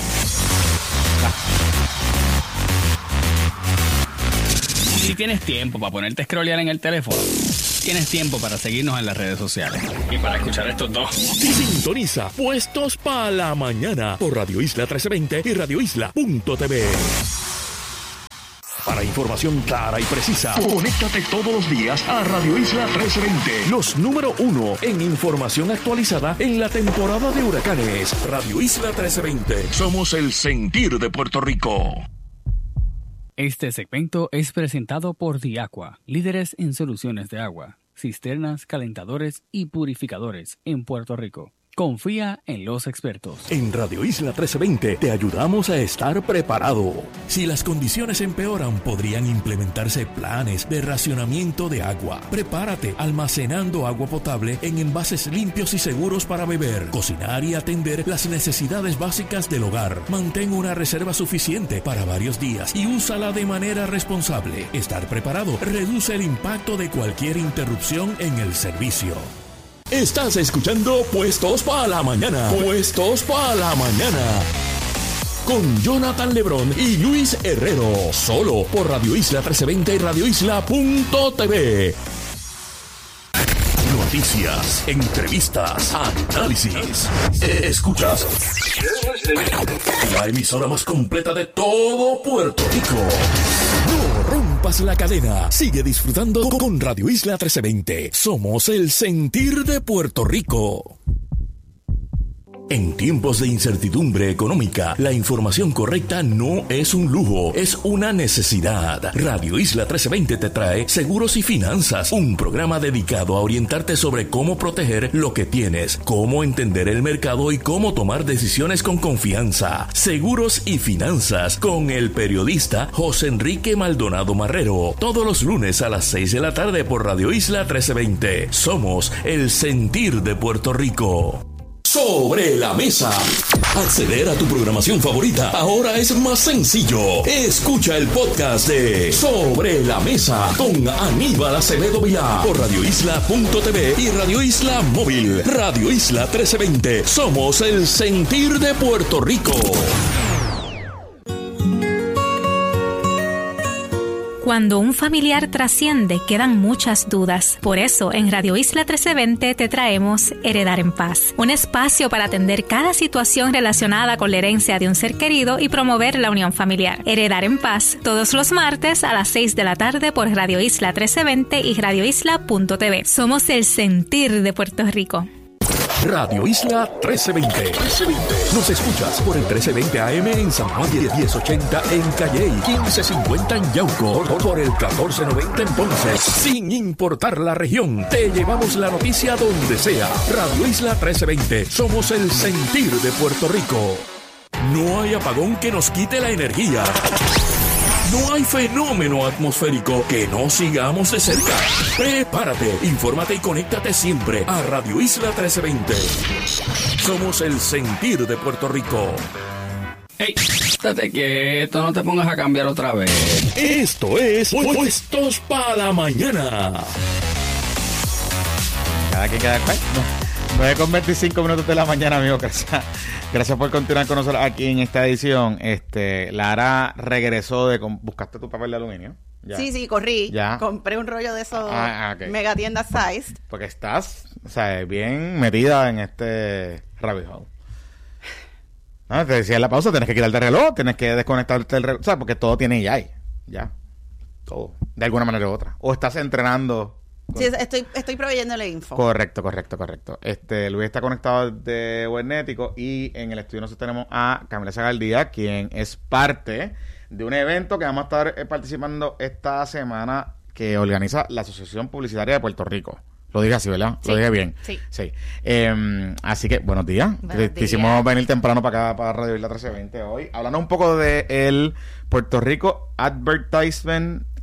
Si tienes tiempo para ponerte a scrollear en el teléfono, tienes tiempo para seguirnos en las redes sociales. Y para escuchar estos dos. Sintoniza Puestos para la Mañana por Radio Isla trece veinte y radio isla punto t v. Para información clara y precisa, conéctate todos los días a Radio Isla trece veinte. Los número uno en información actualizada en la temporada de huracanes. Radio Isla trece veinte. Somos el sentir de Puerto Rico. Este segmento es presentado por Diaqua, líderes en soluciones de agua, cisternas, calentadores y purificadores en Puerto Rico. Confía en los expertos. En Radio Isla trece veinte te ayudamos a estar preparado. Si las condiciones empeoran, podrían implementarse planes de racionamiento de agua. Prepárate almacenando agua potable en envases limpios y seguros para beber, cocinar y atender las necesidades básicas del hogar. Mantén una reserva suficiente para varios días y úsala de manera responsable. Estar preparado reduce el impacto de cualquier interrupción en el servicio. Estás escuchando Puestos para la Mañana. Puestos para la Mañana. Con Jonathan Lebrón y Luis Herrero. Solo por Radio Isla trece veinte y radio isla punto t v. Noticias, entrevistas, análisis. Escuchas. La emisora más completa de todo Puerto Rico. No rompas la cadena. Sigue disfrutando con Radio Isla trece veinte. Somos el sentir de Puerto Rico. En tiempos de incertidumbre económica, la información correcta no es un lujo, es una necesidad. Radio Isla trece veinte te trae Seguros y Finanzas, un programa dedicado a orientarte sobre cómo proteger lo que tienes, cómo entender el mercado y cómo tomar decisiones con confianza. Seguros y Finanzas con el periodista José Enrique Maldonado Marrero, todos los lunes a las seis de la tarde por Radio Isla trece veinte. Somos el sentir de Puerto Rico. Sobre la mesa. Acceder a tu programación favorita ahora es más sencillo. Escucha el podcast de Sobre la Mesa con Aníbal Acevedo Vilá por radio isla punto t v y Radio Isla Móvil. Radio Isla trece veinte. Somos el sentir de Puerto Rico. Cuando un familiar trasciende, quedan muchas dudas. Por eso, en Radio Isla trece veinte te traemos Heredar en Paz, un espacio para atender cada situación relacionada con la herencia de un ser querido y promover la unión familiar. Heredar en Paz, todos los martes a las seis de la tarde por Radio Isla trece veinte y radio isla punto t v. Somos el sentir de Puerto Rico. Radio Isla trece veinte. Nos escuchas por el trece veinte A M en San Juan, diez ochenta en Calley, quince cincuenta en Yauco, por el catorce noventa en Ponce. Sin importar la región, te llevamos la noticia donde sea. Radio Isla trece veinte. Somos el sentir de Puerto Rico. No hay apagón que nos quite la energía. No hay fenómeno atmosférico que no sigamos de cerca. Prepárate, infórmate y conéctate siempre a Radio Isla trece veinte. Somos el sentir de Puerto Rico. ¡Ey! Estate quieto, no te pongas a cambiar otra vez. Esto es Puestos para la Mañana. Cada que cada cual. nueve con veinticinco minutos de la mañana, amigo. Gracias, gracias por continuar con nosotros aquí en esta edición. Este, Lara regresó de... ¿Buscaste tu papel de aluminio? Ya. Sí, sí, corrí. Ya. Compré un rollo de esos ah, okay. mega tienda size. Porque estás, o sea, bien metida en este rabbit hole. No, te decía en la pausa, tienes que quitarte el reloj, tienes que desconectarte el reloj. O sea, porque todo tiene ya ahí. Ya. Todo. De alguna manera u otra. O estás entrenando... Sí, estoy, estoy proveyéndole info. Correcto, correcto, correcto. Este, Luis está conectado de Webnético y en el estudio nosotros tenemos a Camila Zagaldía, quien es parte de un evento que vamos a estar participando esta semana que organiza la Asociación Publicitaria de Puerto Rico. Lo dije así, ¿verdad? Sí. Lo dije bien. Sí. Sí. Eh, así que, buenos días. Buenos Te hicimos venir temprano para acá, para Radio Isla trece veinte hoy. Hablando un poco de el Puerto Rico Advertisement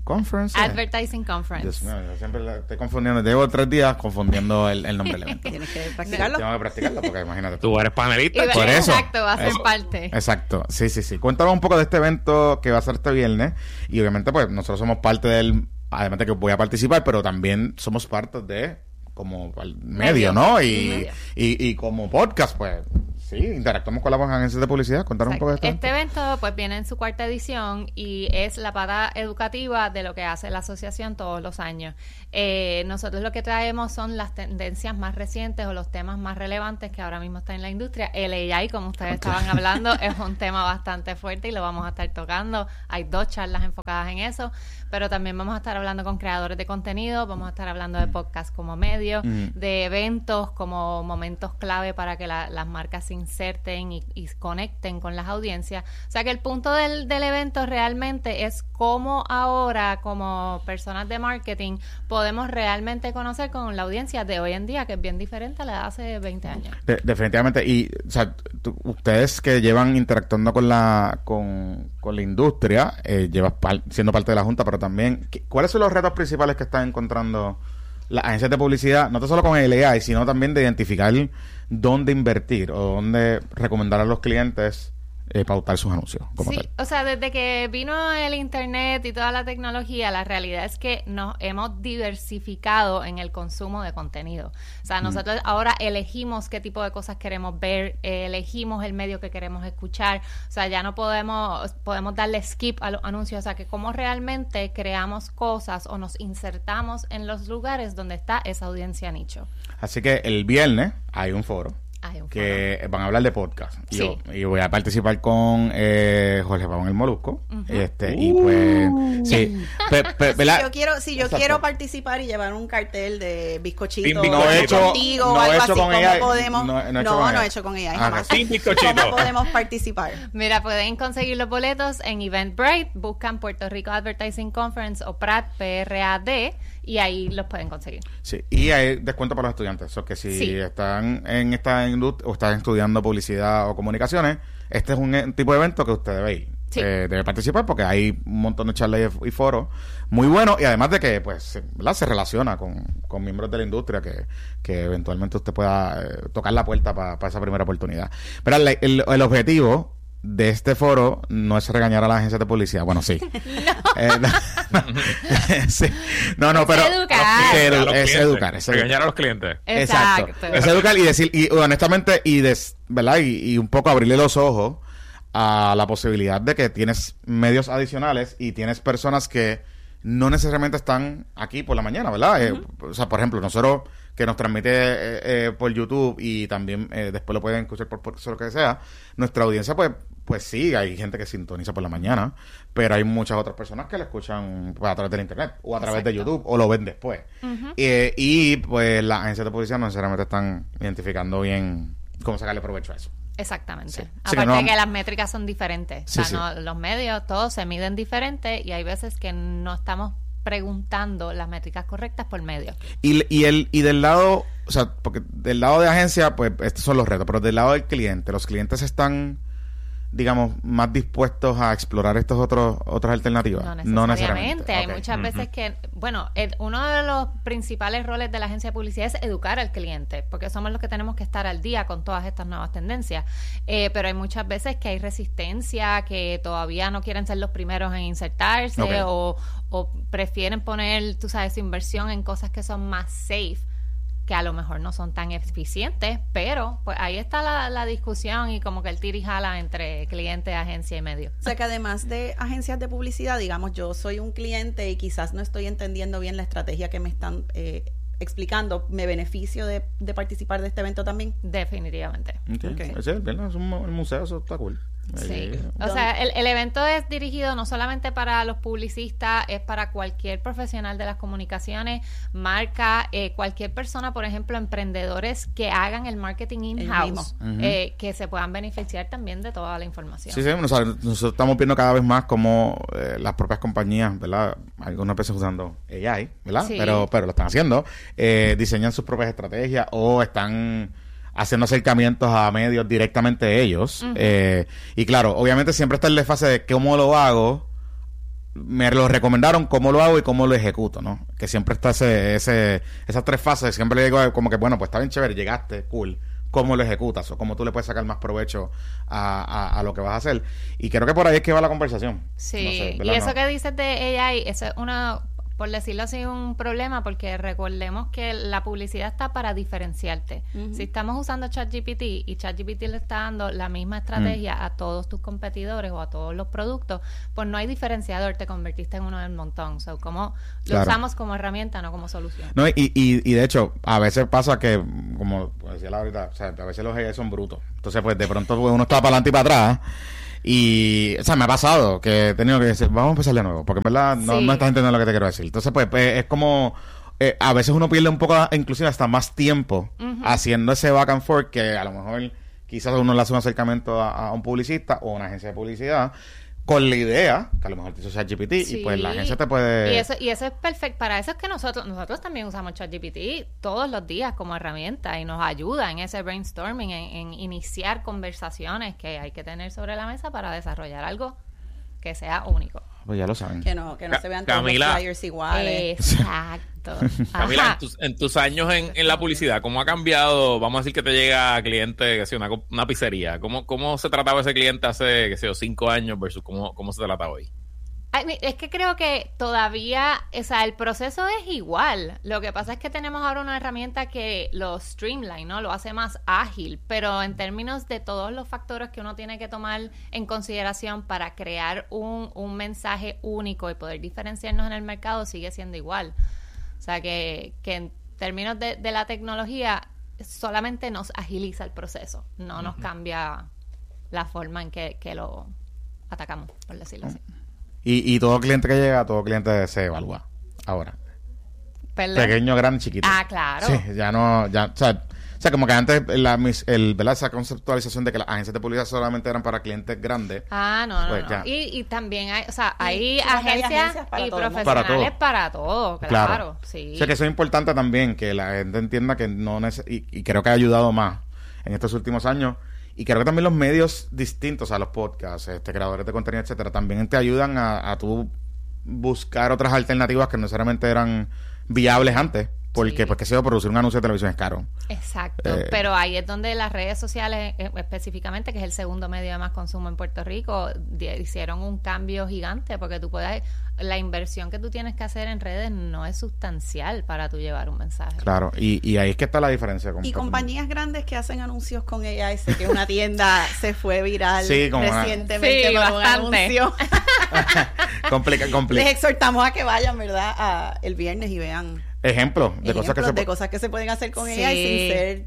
Conference. Advertising Conference. Dios mío, yo siempre la estoy confundiendo. Llevo tres días confundiendo el, el nombre del evento. Tienes que practicarlo. Tengo que practicarlo porque imagínate. Tú eres panelista. Y va- Por eso. Exacto, va a ser Es- parte. Exacto, sí, sí, sí. Cuéntanos un poco de este evento que va a ser este viernes. Y obviamente, pues, nosotros somos parte del... Además de que voy a participar, pero también somos parte de... como al medio, Medio. ¿no? Y, Medio. y, y como podcast, pues, sí, interactuamos con las agencias de publicidad. Cuéntanos un poco de esto. Este evento pues viene en su cuarta edición y es la pata educativa de lo que hace la asociación todos los años. Eh, nosotros lo que traemos son las tendencias más recientes o los temas más relevantes que ahora mismo están en la industria. El A I, como ustedes estaban hablando, es un tema bastante fuerte y lo vamos a estar tocando. Hay dos charlas enfocadas en eso, pero también vamos a estar hablando con creadores de contenido, vamos a estar hablando de podcast como medio, Mm. de eventos como momentos clave para que la- las marcas se inserten y, y conecten con las audiencias. O sea que el punto del, del evento realmente es cómo ahora, como personas de marketing, podemos realmente conocer con la audiencia de hoy en día, que es bien diferente a la de hace veinte años. De- definitivamente. Y, o sea, tú- ustedes que llevan interactuando con la con, con la industria, eh, llevas par- siendo parte de la Junta, pero también, ¿qué- ¿cuáles son los retos principales que están encontrando las agencias de publicidad? No solo con el A I, sino también de identificar dónde invertir o dónde recomendar a los clientes eh, pautar sus anuncios, como Sí, tal. o sea, desde que vino el internet y toda la tecnología, la realidad es que nos hemos diversificado en el consumo de contenido. O sea, nosotros ahora elegimos qué tipo de cosas queremos ver, eh, elegimos el medio que queremos escuchar. O sea, ya no podemos podemos darle skip a los anuncios. O sea, que cómo realmente creamos cosas o nos insertamos en los lugares donde está esa audiencia nicho. Así que el viernes hay un foro Hay un que van a hablar de podcast. Y Sí. yo, y voy a participar con eh, Jorge Pavón el Molusco. este Y pues, sí. Pe- pe- Si ¿verdad? yo quiero, si yo Exacto. quiero participar y llevar un cartel de bizcochito Team Bizcochito. No he hecho- contigo o no he algo hecho así, con ¿cómo ella, podemos? no- No, no he hecho no, con he ella. hecho con ella, Ah, jamás. Team Bizcochito. ¿Cómo podemos participar? Mira, pueden conseguir los boletos en Eventbrite, buscan Puerto Rico Advertising Conference o P R A D, P R A D, y ahí los pueden conseguir. Sí, y hay descuento para los estudiantes. Eso que si Sí. están en esta industria o están estudiando publicidad o comunicaciones, este es un, eh, tipo de evento que usted debe ir. Sí. Eh, debe participar porque hay un montón de charlas y, y foros muy buenos y además de que pues se, ¿verdad? se relaciona con, con miembros de la industria que, que eventualmente usted pueda eh, tocar la puerta para esa primera oportunidad. Pero el, el, el objetivo de este foro no es regañar a las agencias de publicidad. Bueno, sí. Eh, no, no, sí. no, no, Es pero educar. es, edu- A los es clientes. educar, es educar. Regañar a los clientes. Exacto. Es educar y decir, y honestamente, y des, ¿verdad? Y, y un poco abrirle los ojos a la posibilidad de que tienes medios adicionales y tienes personas que no necesariamente están aquí por la mañana, ¿verdad? Eh, o sea, por ejemplo, nosotros que nos transmite eh, eh, por YouTube y también eh, después lo pueden escuchar por, por lo que sea, nuestra audiencia pues pues sí, hay gente que sintoniza por la mañana, pero hay muchas otras personas que lo escuchan pues, a través del internet o a través de Exacto. YouTube o lo ven después. Eh, y pues las agencias de publicidad no necesariamente están identificando bien cómo sacarle provecho a eso. Exactamente. Sí. Sí, Aparte que no- de que las métricas son diferentes. Sí, o sea, sí. no, los medios, todos se miden diferente y hay veces que no estamos preguntando las métricas correctas por medio. Y, y el y del lado, o sea, porque del lado de agencia, pues estos son los retos, pero del lado del cliente, los clientes están, digamos, más dispuestos a explorar estos otros otras alternativas. No necesariamente. Hay Ok. muchas veces que, bueno, el- uno de los principales roles de la agencia de publicidad es educar al cliente, porque somos los que tenemos que estar al día con todas estas nuevas tendencias. Eh, pero hay muchas veces que hay resistencia, que todavía no quieren ser los primeros en insertarse Ok. o, o prefieren poner, tú sabes, su inversión en cosas que son más safe, que a lo mejor no son tan eficientes, pero pues ahí está la, la discusión y como que el tira y jala entre cliente, agencia y medio. O sea que además de agencias de publicidad, digamos, yo soy un cliente y quizás no estoy entendiendo bien la estrategia que me están eh, explicando. ¿Me beneficio de, de participar de este evento también? Definitivamente. Ok. Ok. Sí, el viernes es un mu- el museo, eso está cool. Sí, Ahí- o sea, el, el evento es dirigido no solamente para los publicistas, es para cualquier profesional de las comunicaciones, marca, eh, cualquier persona, por ejemplo, emprendedores que hagan el marketing in-house, mismo. eh, que se puedan beneficiar también de toda la información. Sí, sí, o sea, nosotros estamos viendo cada vez más como eh, las propias compañías, ¿verdad? Algunas veces usando A I, ¿verdad? Sí. Pero, pero lo están haciendo. Eh, diseñan sus propias estrategias o están haciendo acercamientos a medios directamente ellos. Ujú. Eh, y claro, obviamente siempre está el desfase de cómo lo hago me lo recomendaron, cómo lo hago y cómo lo ejecuto, ¿no? Que siempre está ese, ese esas tres fases, siempre le digo como que, bueno, pues está bien chévere, llegaste, cool, cómo lo ejecutas o cómo tú le puedes sacar más provecho a, a, a lo que vas a hacer. Y creo que por ahí es que va la conversación. Sí, no sé, y eso no. que dices de A I, eso es una, por decirlo así, un problema, porque recordemos que la publicidad está para diferenciarte. Uh-huh. Si estamos usando ChatGPT y ChatGPT le está dando la misma estrategia uh-huh. a todos tus competidores o a todos los productos, pues no hay diferenciador, te convertiste en uno del montón. O sea, como lo claro. usamos como herramienta, no como solución. No, y, y, y de hecho, a veces pasa que, como decía la ahorita, o sea, a veces los A I son brutos. Entonces, pues de pronto uno está para adelante y para atrás. Y, o sea, me ha pasado que he tenido que decir, vamos a empezar de nuevo, porque en verdad no, sí. no estás entendiendo lo que te quiero decir. Entonces, pues, pues es como, eh, a veces uno pierde un poco, inclusive hasta más tiempo uh-huh. haciendo ese back and forth, que a lo mejor quizás uno le hace un acercamiento a, a un publicista o una agencia de publicidad, con la idea, que a lo mejor te hizo ChatGPT, sí. y pues la agencia te puede... Y eso, y eso es perfecto. Para eso es que nosotros nosotros también usamos ChatGPT todos los días como herramienta y nos ayuda en ese brainstorming, en, en iniciar conversaciones que hay que tener sobre la mesa para desarrollar algo que sea único. Pues ya lo saben. Que no, que no Ca- se vean Camila. todos los flyers iguales. Exacto. Camila, en tus, en tus años en, en la publicidad, ¿cómo ha cambiado? Vamos a decir que te llega cliente, que sea una, una pizzería. ¿Cómo, ¿Cómo se trataba ese cliente hace, que sé, cinco años versus cómo, cómo se trata hoy? Ay, es que creo que todavía, o sea, el proceso es igual. Lo que pasa es que tenemos ahora una herramienta que lo streamline, ¿no? Lo hace más ágil, pero en términos de todos los factores que uno tiene que tomar en consideración para crear un, un mensaje único y poder diferenciarnos en el mercado sigue siendo igual. O sea, que, que en términos de, de la tecnología solamente nos agiliza el proceso, no nos cambia la forma en que, que lo atacamos, por decirlo así. Y, y todo cliente que llega, todo cliente se evalúa ahora. ¿Perdón? Pequeño, grande, chiquito. Ah, claro. Sí, ya no, ya, o sea, o sea como que antes la, mis, el, ¿verdad? Esa conceptualización de que las agencias de publicidad solamente eran para clientes grandes. Ah, no, no, pues, no. Y, y también hay, o sea, hay Y agencias, hay agencias para y todo, profesionales para todo. para todo, claro, claro. Sí. O sea que eso es importante también, que la gente entienda que no neces- y, y creo que ha ayudado más en estos últimos años. Y creo que también los medios distintos, a los podcasts, este, creadores de contenido, etcétera, también te ayudan a, a tú buscar otras alternativas que no necesariamente eran viables antes. Porque, sí. pues, qué sé yo, producir un anuncio de televisión es caro. Exacto, Eh, pero ahí es donde las redes sociales, eh, específicamente, que es el segundo medio de más consumo en Puerto Rico, di- hicieron un cambio gigante, porque tú puedes, la inversión que tú tienes que hacer en redes no es sustancial para tú llevar un mensaje. Claro, y, y ahí es que está la diferencia. Con Y compañías grandes que hacen anuncios con A I, sé que una tienda se fue viral Sí, como una- recientemente Sí, con un bastante. anuncio. complica, complica. Les exhortamos a que vayan, ¿verdad? A el viernes y vean Ejemplos de ejemplos cosas que se de po- cosas que se pueden hacer con Sí. A I sin ser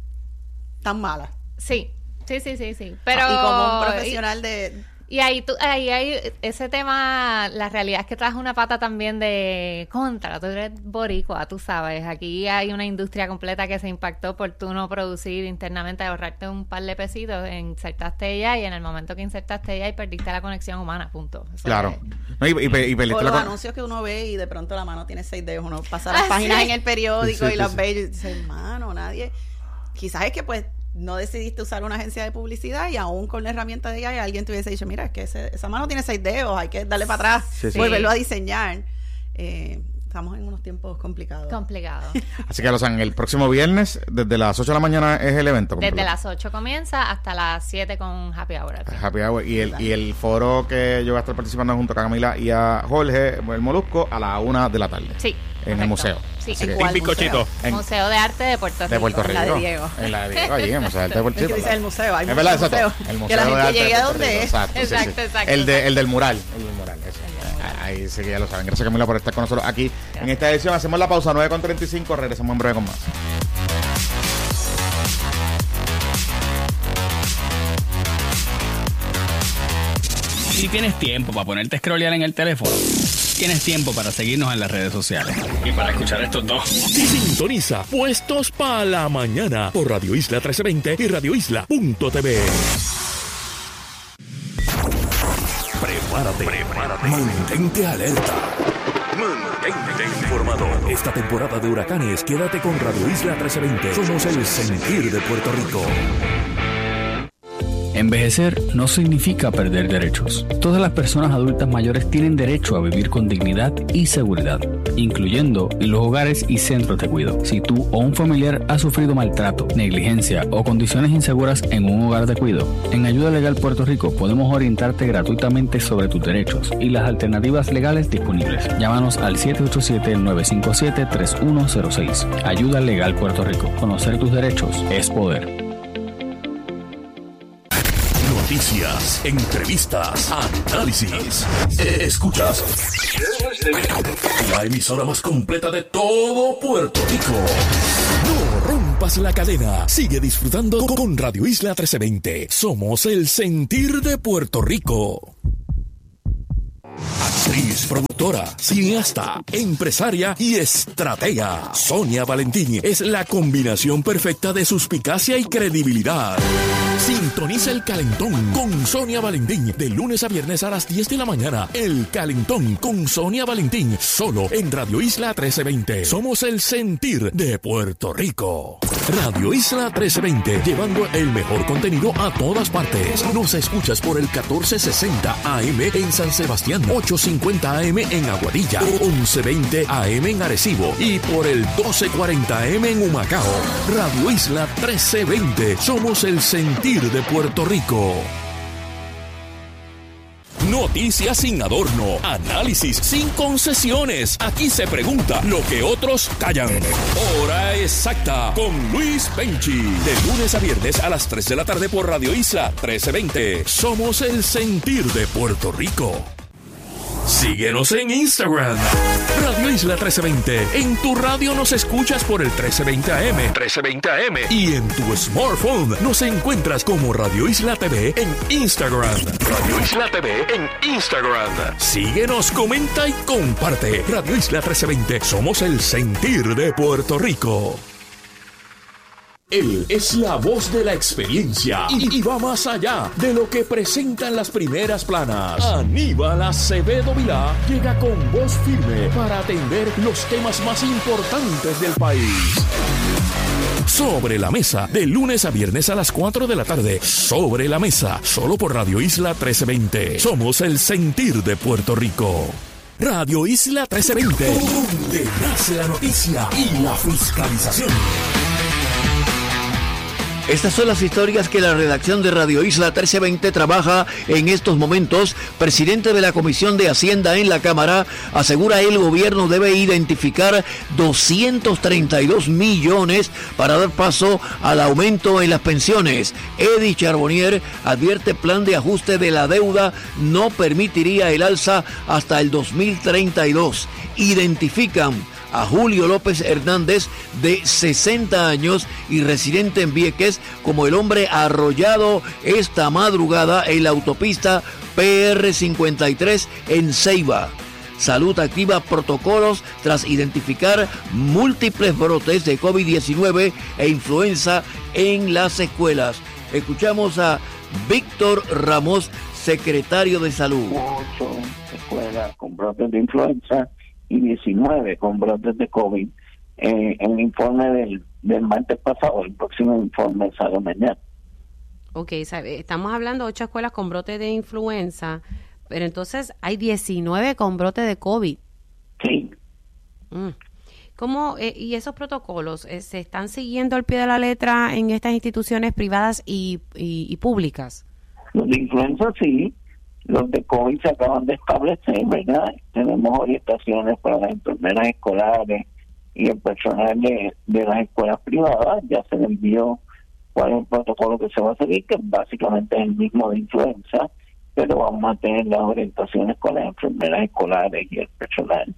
tan malas. Sí, sí, sí, sí, sí. Pero, y como un profesional de... Y ahí, tú, ahí hay ese tema, la realidad es que traes una pata también de contra, tú eres boricua, tú sabes, aquí hay una industria completa que se impactó por tú no producir internamente, ahorrarte un par de pesitos, insertaste ella y en el momento que insertaste ella y perdiste la conexión humana, punto. Eso Claro. es- No, y, y, y perdiste O la los con- anuncios que uno ve y de pronto la mano tiene seis dedos, uno pasa las Ah, páginas sí. en el periódico Sí, sí, y las sí. ve y dice, hermano, nadie... Quizás es que pues no decidiste usar una agencia de publicidad y aún con la herramienta de A I alguien te hubiese dicho, mira, es que ese- esa mano tiene seis dedos, hay que darle para atrás, Sí, sí. volverlo a diseñar. Eh, estamos en unos tiempos complicados. complicado. Así que lo saben, el próximo viernes, desde las ocho de la mañana es el evento. Desde completo. las ocho comienza hasta las siete con Happy Hour. al final. Happy Hour. Y el, y el foro que yo voy a estar participando junto a Camila y a Jorge, el Molusco, a la una de la tarde. Sí. En correcto. el museo. Sí, Así en que- cuál Sin bizcochito. museo? En- Museo de Arte de Puerto Rico. De Puerto Rico. la de Diego. En la de Diego, allí, en el Museo de Arte de Puerto Es que Rico. dice el museo, hay Es muchos verdad, exacto. museos. El Que Museo la de gente Arte de llegue a Puerto donde Rico. es. Exacto, sí, Exacto, sí. exacto, El, de, exacto. el del mural. El del mural, eso. Ahí sí que ya lo saben. Gracias, Camila, por estar con nosotros aquí. En esta edición hacemos la pausa nueve con treinta y cinco. Regresamos en breve con más. Si tienes tiempo para ponerte a scrollear en el teléfono, tienes tiempo para seguirnos en las redes sociales. Y para escuchar estos dos. Sintoniza Puestos para la Mañana por Radio Isla trece veinte y radio isla punto t v. Prepárate, prepárate. Mantente alerta. Mantente informado. Esta temporada de huracanes, quédate con Radio Isla trece veinte. Somos el sentir de Puerto Rico. Envejecer no significa perder derechos. Todas las personas adultas mayores tienen derecho a vivir con dignidad y seguridad, incluyendo en los hogares y centros de cuidado. Si tú o un familiar ha sufrido maltrato, negligencia o condiciones inseguras en un hogar de cuidado, en Ayuda Legal Puerto Rico podemos orientarte gratuitamente sobre tus derechos y las alternativas legales disponibles. Llámanos al siete ocho siete, nueve cinco siete, tres uno cero seis. Ayuda Legal Puerto Rico. Conocer tus derechos es poder. Noticias, entrevistas, análisis. Escuchas la emisora más completa de todo Puerto Rico. No rompas la cadena. Sigue disfrutando con Radio Isla trece veinte. Somos el sentir de Puerto Rico. Actriz, productora, cineasta, empresaria y estratega. Sonia Valentín es la combinación perfecta de suspicacia y credibilidad. Sintoniza El Calentón con Sonia Valentín de lunes a viernes a las diez de la mañana. El Calentón con Sonia Valentín, solo en Radio Isla trece veinte. Somos el sentir de Puerto Rico. Radio Isla trece veinte, llevando el mejor contenido a todas partes. Nos escuchas por el catorce sesenta A M en San Sebastián, ochocientos cincuenta A M en Aguadilla, once veinte A M en Arecibo y por el doce cuarenta A M en Humacao. Radio Isla trece veinte, somos el sentir de Puerto Rico. Noticias sin adorno, análisis sin concesiones. Aquí se pregunta lo que otros callan. Hora exacta con Luis Penchi. De lunes a viernes a las tres de la tarde por Radio Isla trece veinte. Somos el sentir de Puerto Rico. Síguenos en Instagram, Radio Isla trece veinte. En tu radio nos escuchas por el trece veinte A M, trece veinte A M. Y en tu smartphone nos encuentras como Radio Isla T V en Instagram. Radio Isla T V en Instagram. Síguenos, comenta y comparte. Radio Isla trece veinte. Somos el sentir de Puerto Rico. Él es la voz de la experiencia y, y va más allá de lo que presentan las primeras planas. Aníbal Acevedo Vilá llega con voz firme para atender los temas más importantes del país. Sobre la Mesa, de lunes a viernes a las cuatro de la tarde. Sobre la Mesa, solo por Radio Isla trece veinte. Somos el sentir de Puerto Rico. Radio Isla trece veinte, donde nace la noticia y la fiscalización. Estas son las historias que la redacción de Radio Isla trece veinte trabaja en estos momentos. Presidente de la Comisión de Hacienda en la Cámara asegura el gobierno debe identificar doscientos treinta y dos millones para dar paso al aumento en las pensiones. Eddie Charbonnier advierte plan de ajuste de la deuda no permitiría el alza hasta el dos mil treinta y dos. Identifican a Julio López Hernández, de sesenta años y residente en Vieques, como el hombre arrollado esta madrugada en la autopista P R cincuenta y tres en Ceiba. Salud activa protocolos tras identificar múltiples brotes de COVID diecinueve e influenza en las escuelas. Escuchamos a Víctor Ramos, secretario de Salud. Ocho escuelas con brotes de influenza y diecinueve con brotes de COVID. Eh, el informe del, del martes pasado, el próximo informe sale mañana. Ok, sabe, estamos hablando de ocho escuelas con brotes de influenza, pero entonces hay diecinueve con brotes de COVID. Sí. Mm. ¿Cómo, eh, y esos protocolos eh, se están siguiendo al pie de la letra en estas instituciones privadas y, y, y públicas? Los de influenza sí. Los de COVID se acaban de establecer, ¿verdad? Tenemos orientaciones para las enfermeras escolares y el personal de, de las escuelas privadas. Ya se le envió cuál es el protocolo que se va a seguir, que básicamente es el mismo de influenza, pero vamos a tener las orientaciones con las enfermeras escolares y el personal.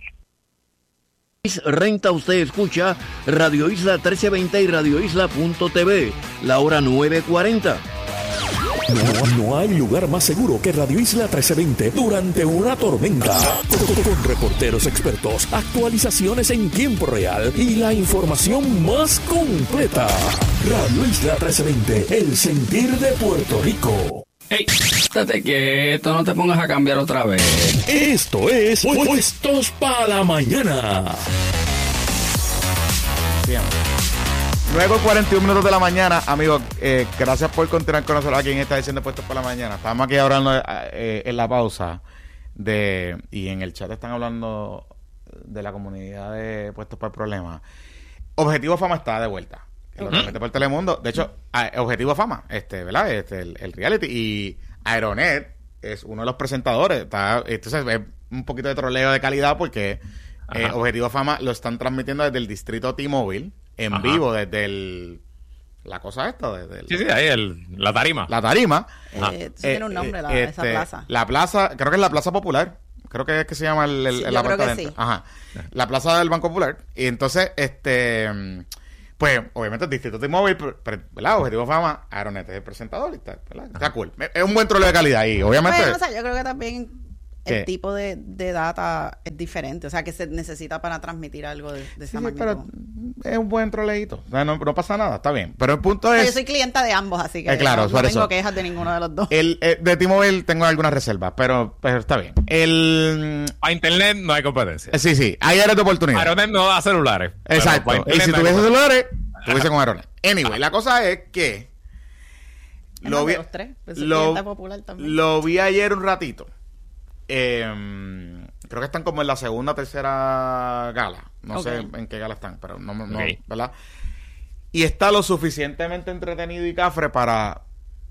Renta, usted escucha Radio Isla trece veinte y Radio Isla punto T V, la hora nueve cuarenta. No, no hay lugar más seguro que Radio Isla trece veinte durante una tormenta. Con, con reporteros expertos, actualizaciones en tiempo real y la información más completa. Radio Isla trece veinte, el sentir de Puerto Rico. ¡Ey! Estate quieto, no te pongas a cambiar otra vez. Esto es Puestos para la Mañana. Bien. Luego cuarenta y un minutos de la mañana, amigos, eh, gracias por continuar con nosotros aquí en esta edición de Puestos por la Mañana. Estamos aquí hablando eh, en la pausa de y en el chat están hablando de la comunidad de Puestos por Problemas. Objetivo Fama está de vuelta. Que lo transmite por Telemundo. De hecho, Objetivo Fama, este, ¿verdad? Este, el, el reality. Y Aeronet es uno de los presentadores. Está, entonces es un poquito de troleo de calidad porque eh, Objetivo Fama lo están transmitiendo desde el distrito T-Mobile. En Ajá. vivo, desde el... La cosa esta, desde el... Sí, sí, ahí, el, la tarima. La tarima. Eh, eh, tiene un nombre, la, este, esa plaza. La plaza, creo que es la Plaza Popular. Creo que es que se llama el, el, sí, el yo creo que sí. Ajá. La Plaza del Banco Popular. Y entonces, este... Pues, obviamente, el distrito de móvil, ¿verdad? Objetivo Fama, Aeronet es el presentador y está, ¿verdad? Está cool. Es un buen troleo de calidad ahí, obviamente. Bueno, o sea, yo creo que también... ¿Qué? El tipo de, de data es diferente, o sea, que se necesita para transmitir algo de, de esa sí, magnitud. Pero es un buen troleíto, o sea, no, no pasa nada, está bien. Pero el punto es... Yo soy clienta de ambos, así que eh, claro, no, no tengo eso. quejas de ninguno de los dos. El, eh, de T-Mobile tengo algunas reservas, pero, pero está bien. El... A Internet no hay competencia. Eh, sí, sí, ahí eres tu oportunidad. Aeronet no da celulares. Exacto, y si tuviese celulares, tuviese con Aeronet. Anyway, la cosa es que... Es lo vi, de los tres, pues lo, popular también. Lo vi ayer un ratito. Eh, creo que están como en la segunda, tercera gala. No okay. sé en qué gala están, pero no, no okay. ¿verdad? Y está lo suficientemente entretenido y cafre para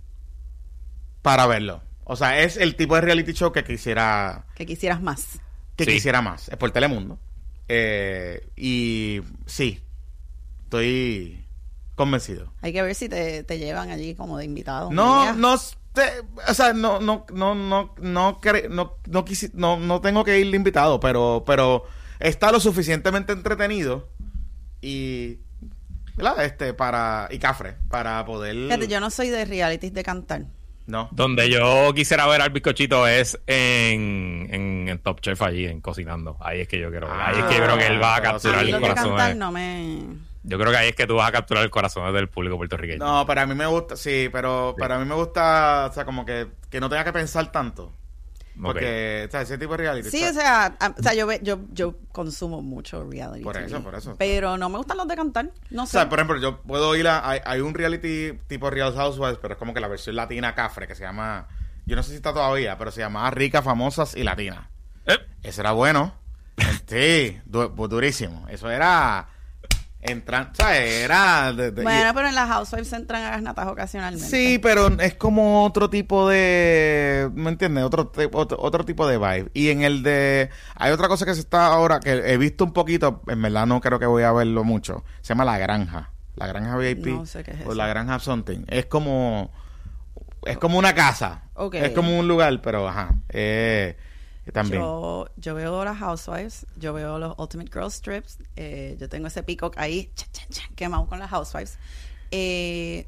para verlo. O sea, es el tipo de reality show que quisiera... Que quisieras más. Que sí. quisiera más. Es por Telemundo. Eh, y sí, estoy convencido. Hay que ver si te, te llevan allí como de invitado. No, no... Te, o sea, no, no, no, no, no, cre, no, no, quisi, no, no tengo que ir de invitado, pero, pero está lo suficientemente entretenido y, ¿verdad? Este, para, y cafre, para poder. Fíjate, yo no soy de realities de cantar. No. Donde yo quisiera ver al bizcochito es en, en, en Top Chef allí, en Cocinando. Ahí es que yo quiero ver. Ahí es que yo creo que él va a capturar el corazón. Cantar no me... Yo creo que ahí es que tú vas a capturar el corazón del público puertorriqueño. No, pero a mí me gusta, sí, pero sí. para mí me gusta, o sea, como que, que no tenga que pensar tanto. Porque, okay. o sea, ese tipo de reality. Sí, o sea, a, o sea yo, yo yo consumo mucho reality. Por eso, por eso. Pero no me gustan los de cantar, no sé. O sea, por ejemplo, yo puedo ir a, hay, hay un reality tipo Real Housewives, pero es como que la versión latina cafre, que se llama, yo no sé si está todavía, pero se llamaba Ricas, Famosas y Latinas. ¿Eh? Ese era bueno. Sí, du, durísimo. Eso era... Entran, o sea, era... De, de, bueno, y, pero en las Housewives entran a gasnatas ocasionalmente. Sí, pero es como otro tipo de... ¿Me entiendes? Otro, otro, otro tipo de vibe. Y en el de... Hay otra cosa que se está ahora, que he visto un poquito, en verdad no creo que voy a verlo mucho. Se llama La Granja. La Granja V I P. No sé qué es o eso. La Granja Something. Es como... Es como una casa. Okay. Es como un lugar, pero ajá. Eh... También. Yo, yo veo las Housewives, yo veo los Ultimate Girl Strips, eh, yo tengo ese peacock ahí, chan, chan, chan, quemado con las Housewives. Eh,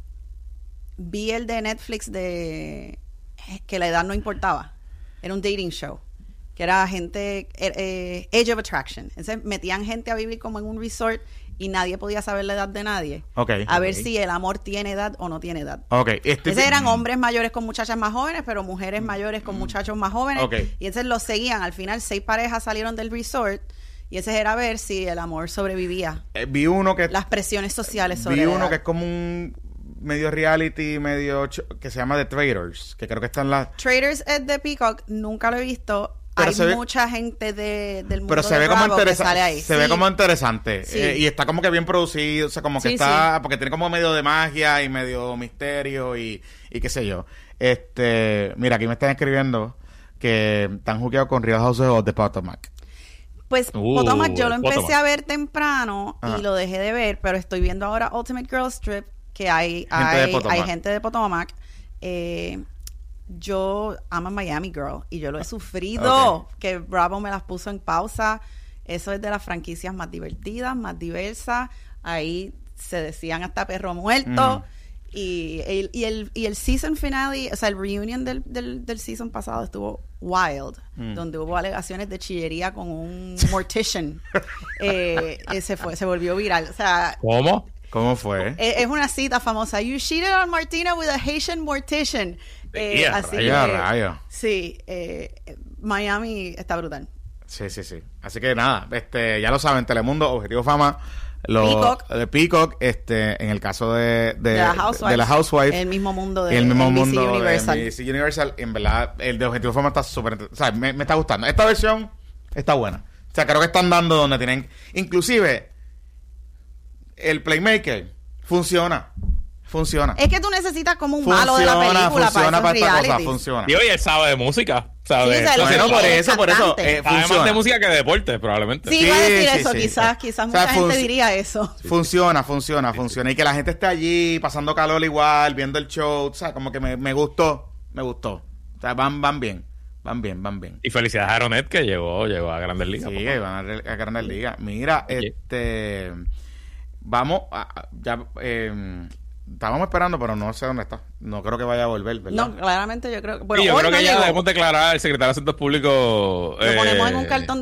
vi el de Netflix de que la edad no importaba, era un dating show, que era gente, eh, Age of Attraction. Entonces metían gente a vivir como en un resort y nadie podía saber la edad de nadie. Okay, a ver okay. si el amor tiene edad o no tiene edad. Okay, este Esos eran hombres mayores con muchachas más jóvenes, pero mujeres mayores con muchachos más jóvenes. Okay. Y entonces los seguían. Al final, seis parejas salieron del resort y ese era ver si el amor sobrevivía. Eh, vi uno que... Las presiones sociales sobre Vi la uno edad. que es como un medio reality, medio... Ch- que se llama The Traders, que creo que está en la... Traders es de Peacock, nunca lo he visto. Pero Hay ve, mucha gente de, del mundo pero se de ve como Bravo que interesante, sale ahí. se sí. ve como interesante Sí. eh, y está como que bien producido, o sea, como que sí, está, sí. porque tiene como medio de magia y medio misterio y, y qué sé yo. Este, mira, aquí me están escribiendo que están jugueados con Real Housewives de Potomac. Pues Uh, Potomac yo lo empecé Potomac. a ver temprano Ajá. y lo dejé de ver, pero estoy viendo ahora Ultimate Girl Strip, que hay Gente de hay, Potomac. hay gente de Potomac. Eh, yo amo Miami Girl y yo lo he sufrido, Okay. que Bravo me las puso en pausa. Eso es de las franquicias más divertidas, más diversas. Ahí se decían hasta perro muerto. Mm. Y, el, y, el, y el season finale, o sea, el reunion del, del, del season pasado estuvo wild, Mm. donde hubo alegaciones de chillería con un mortician. eh, se fue, se volvió viral. O sea, ¿Cómo? ¿Cómo fue? es, es una cita famosa. You cheated on Martina with a Haitian mortician. Eh, Yeah, así rayo, que, rayo. sí, eh, Miami está brutal. Sí, sí, sí. Así que nada, este, ya lo saben, Telemundo, Objetivo Fama, Los, Peacock. De Peacock, este, en el caso de, de, de la Housewives, de la Housewives, el mismo mundo de el mismo N B C mundo Universal. de N B C Universal, en verdad, el de Objetivo Fama está súper, o sea, me, me está gustando. Esta versión está buena. O sea, creo que están dando donde tienen, inclusive, el Playmaker funciona. Funciona. Es que tú necesitas como un funciona, malo de la película funciona para esos para esta cosa, realities. funciona. Y oye, él sabe de música. Sabe. Sí, o sea, bueno, él por es eso, por eso. cantante. Eh, Sabe funciona. más de música que de deporte, probablemente. Sí, Sí, iba a decir sí, eso, sí. quizás, quizás O sea, mucha gente func- diría eso. Funciona, funciona, funciona. Y que la gente esté allí pasando calor igual, viendo el show, o sea, como que me, me gustó, me gustó. O sea, van, van bien, van bien, van bien. Y felicidades a Aeronet que llegó, llegó a Grandes Ligas. Sí, papá. que van a, re- a Grandes Ligas. Mira, Oye. este, vamos, a, ya, eh, estábamos esperando, pero no sé dónde está. No creo que vaya a volver, ¿verdad? No, claramente yo creo que... Bueno, Sí, yo hoy creo no que ya llegó. debemos declarar al secretario de Asuntos Públicos. Lo ponemos eh, en un cartón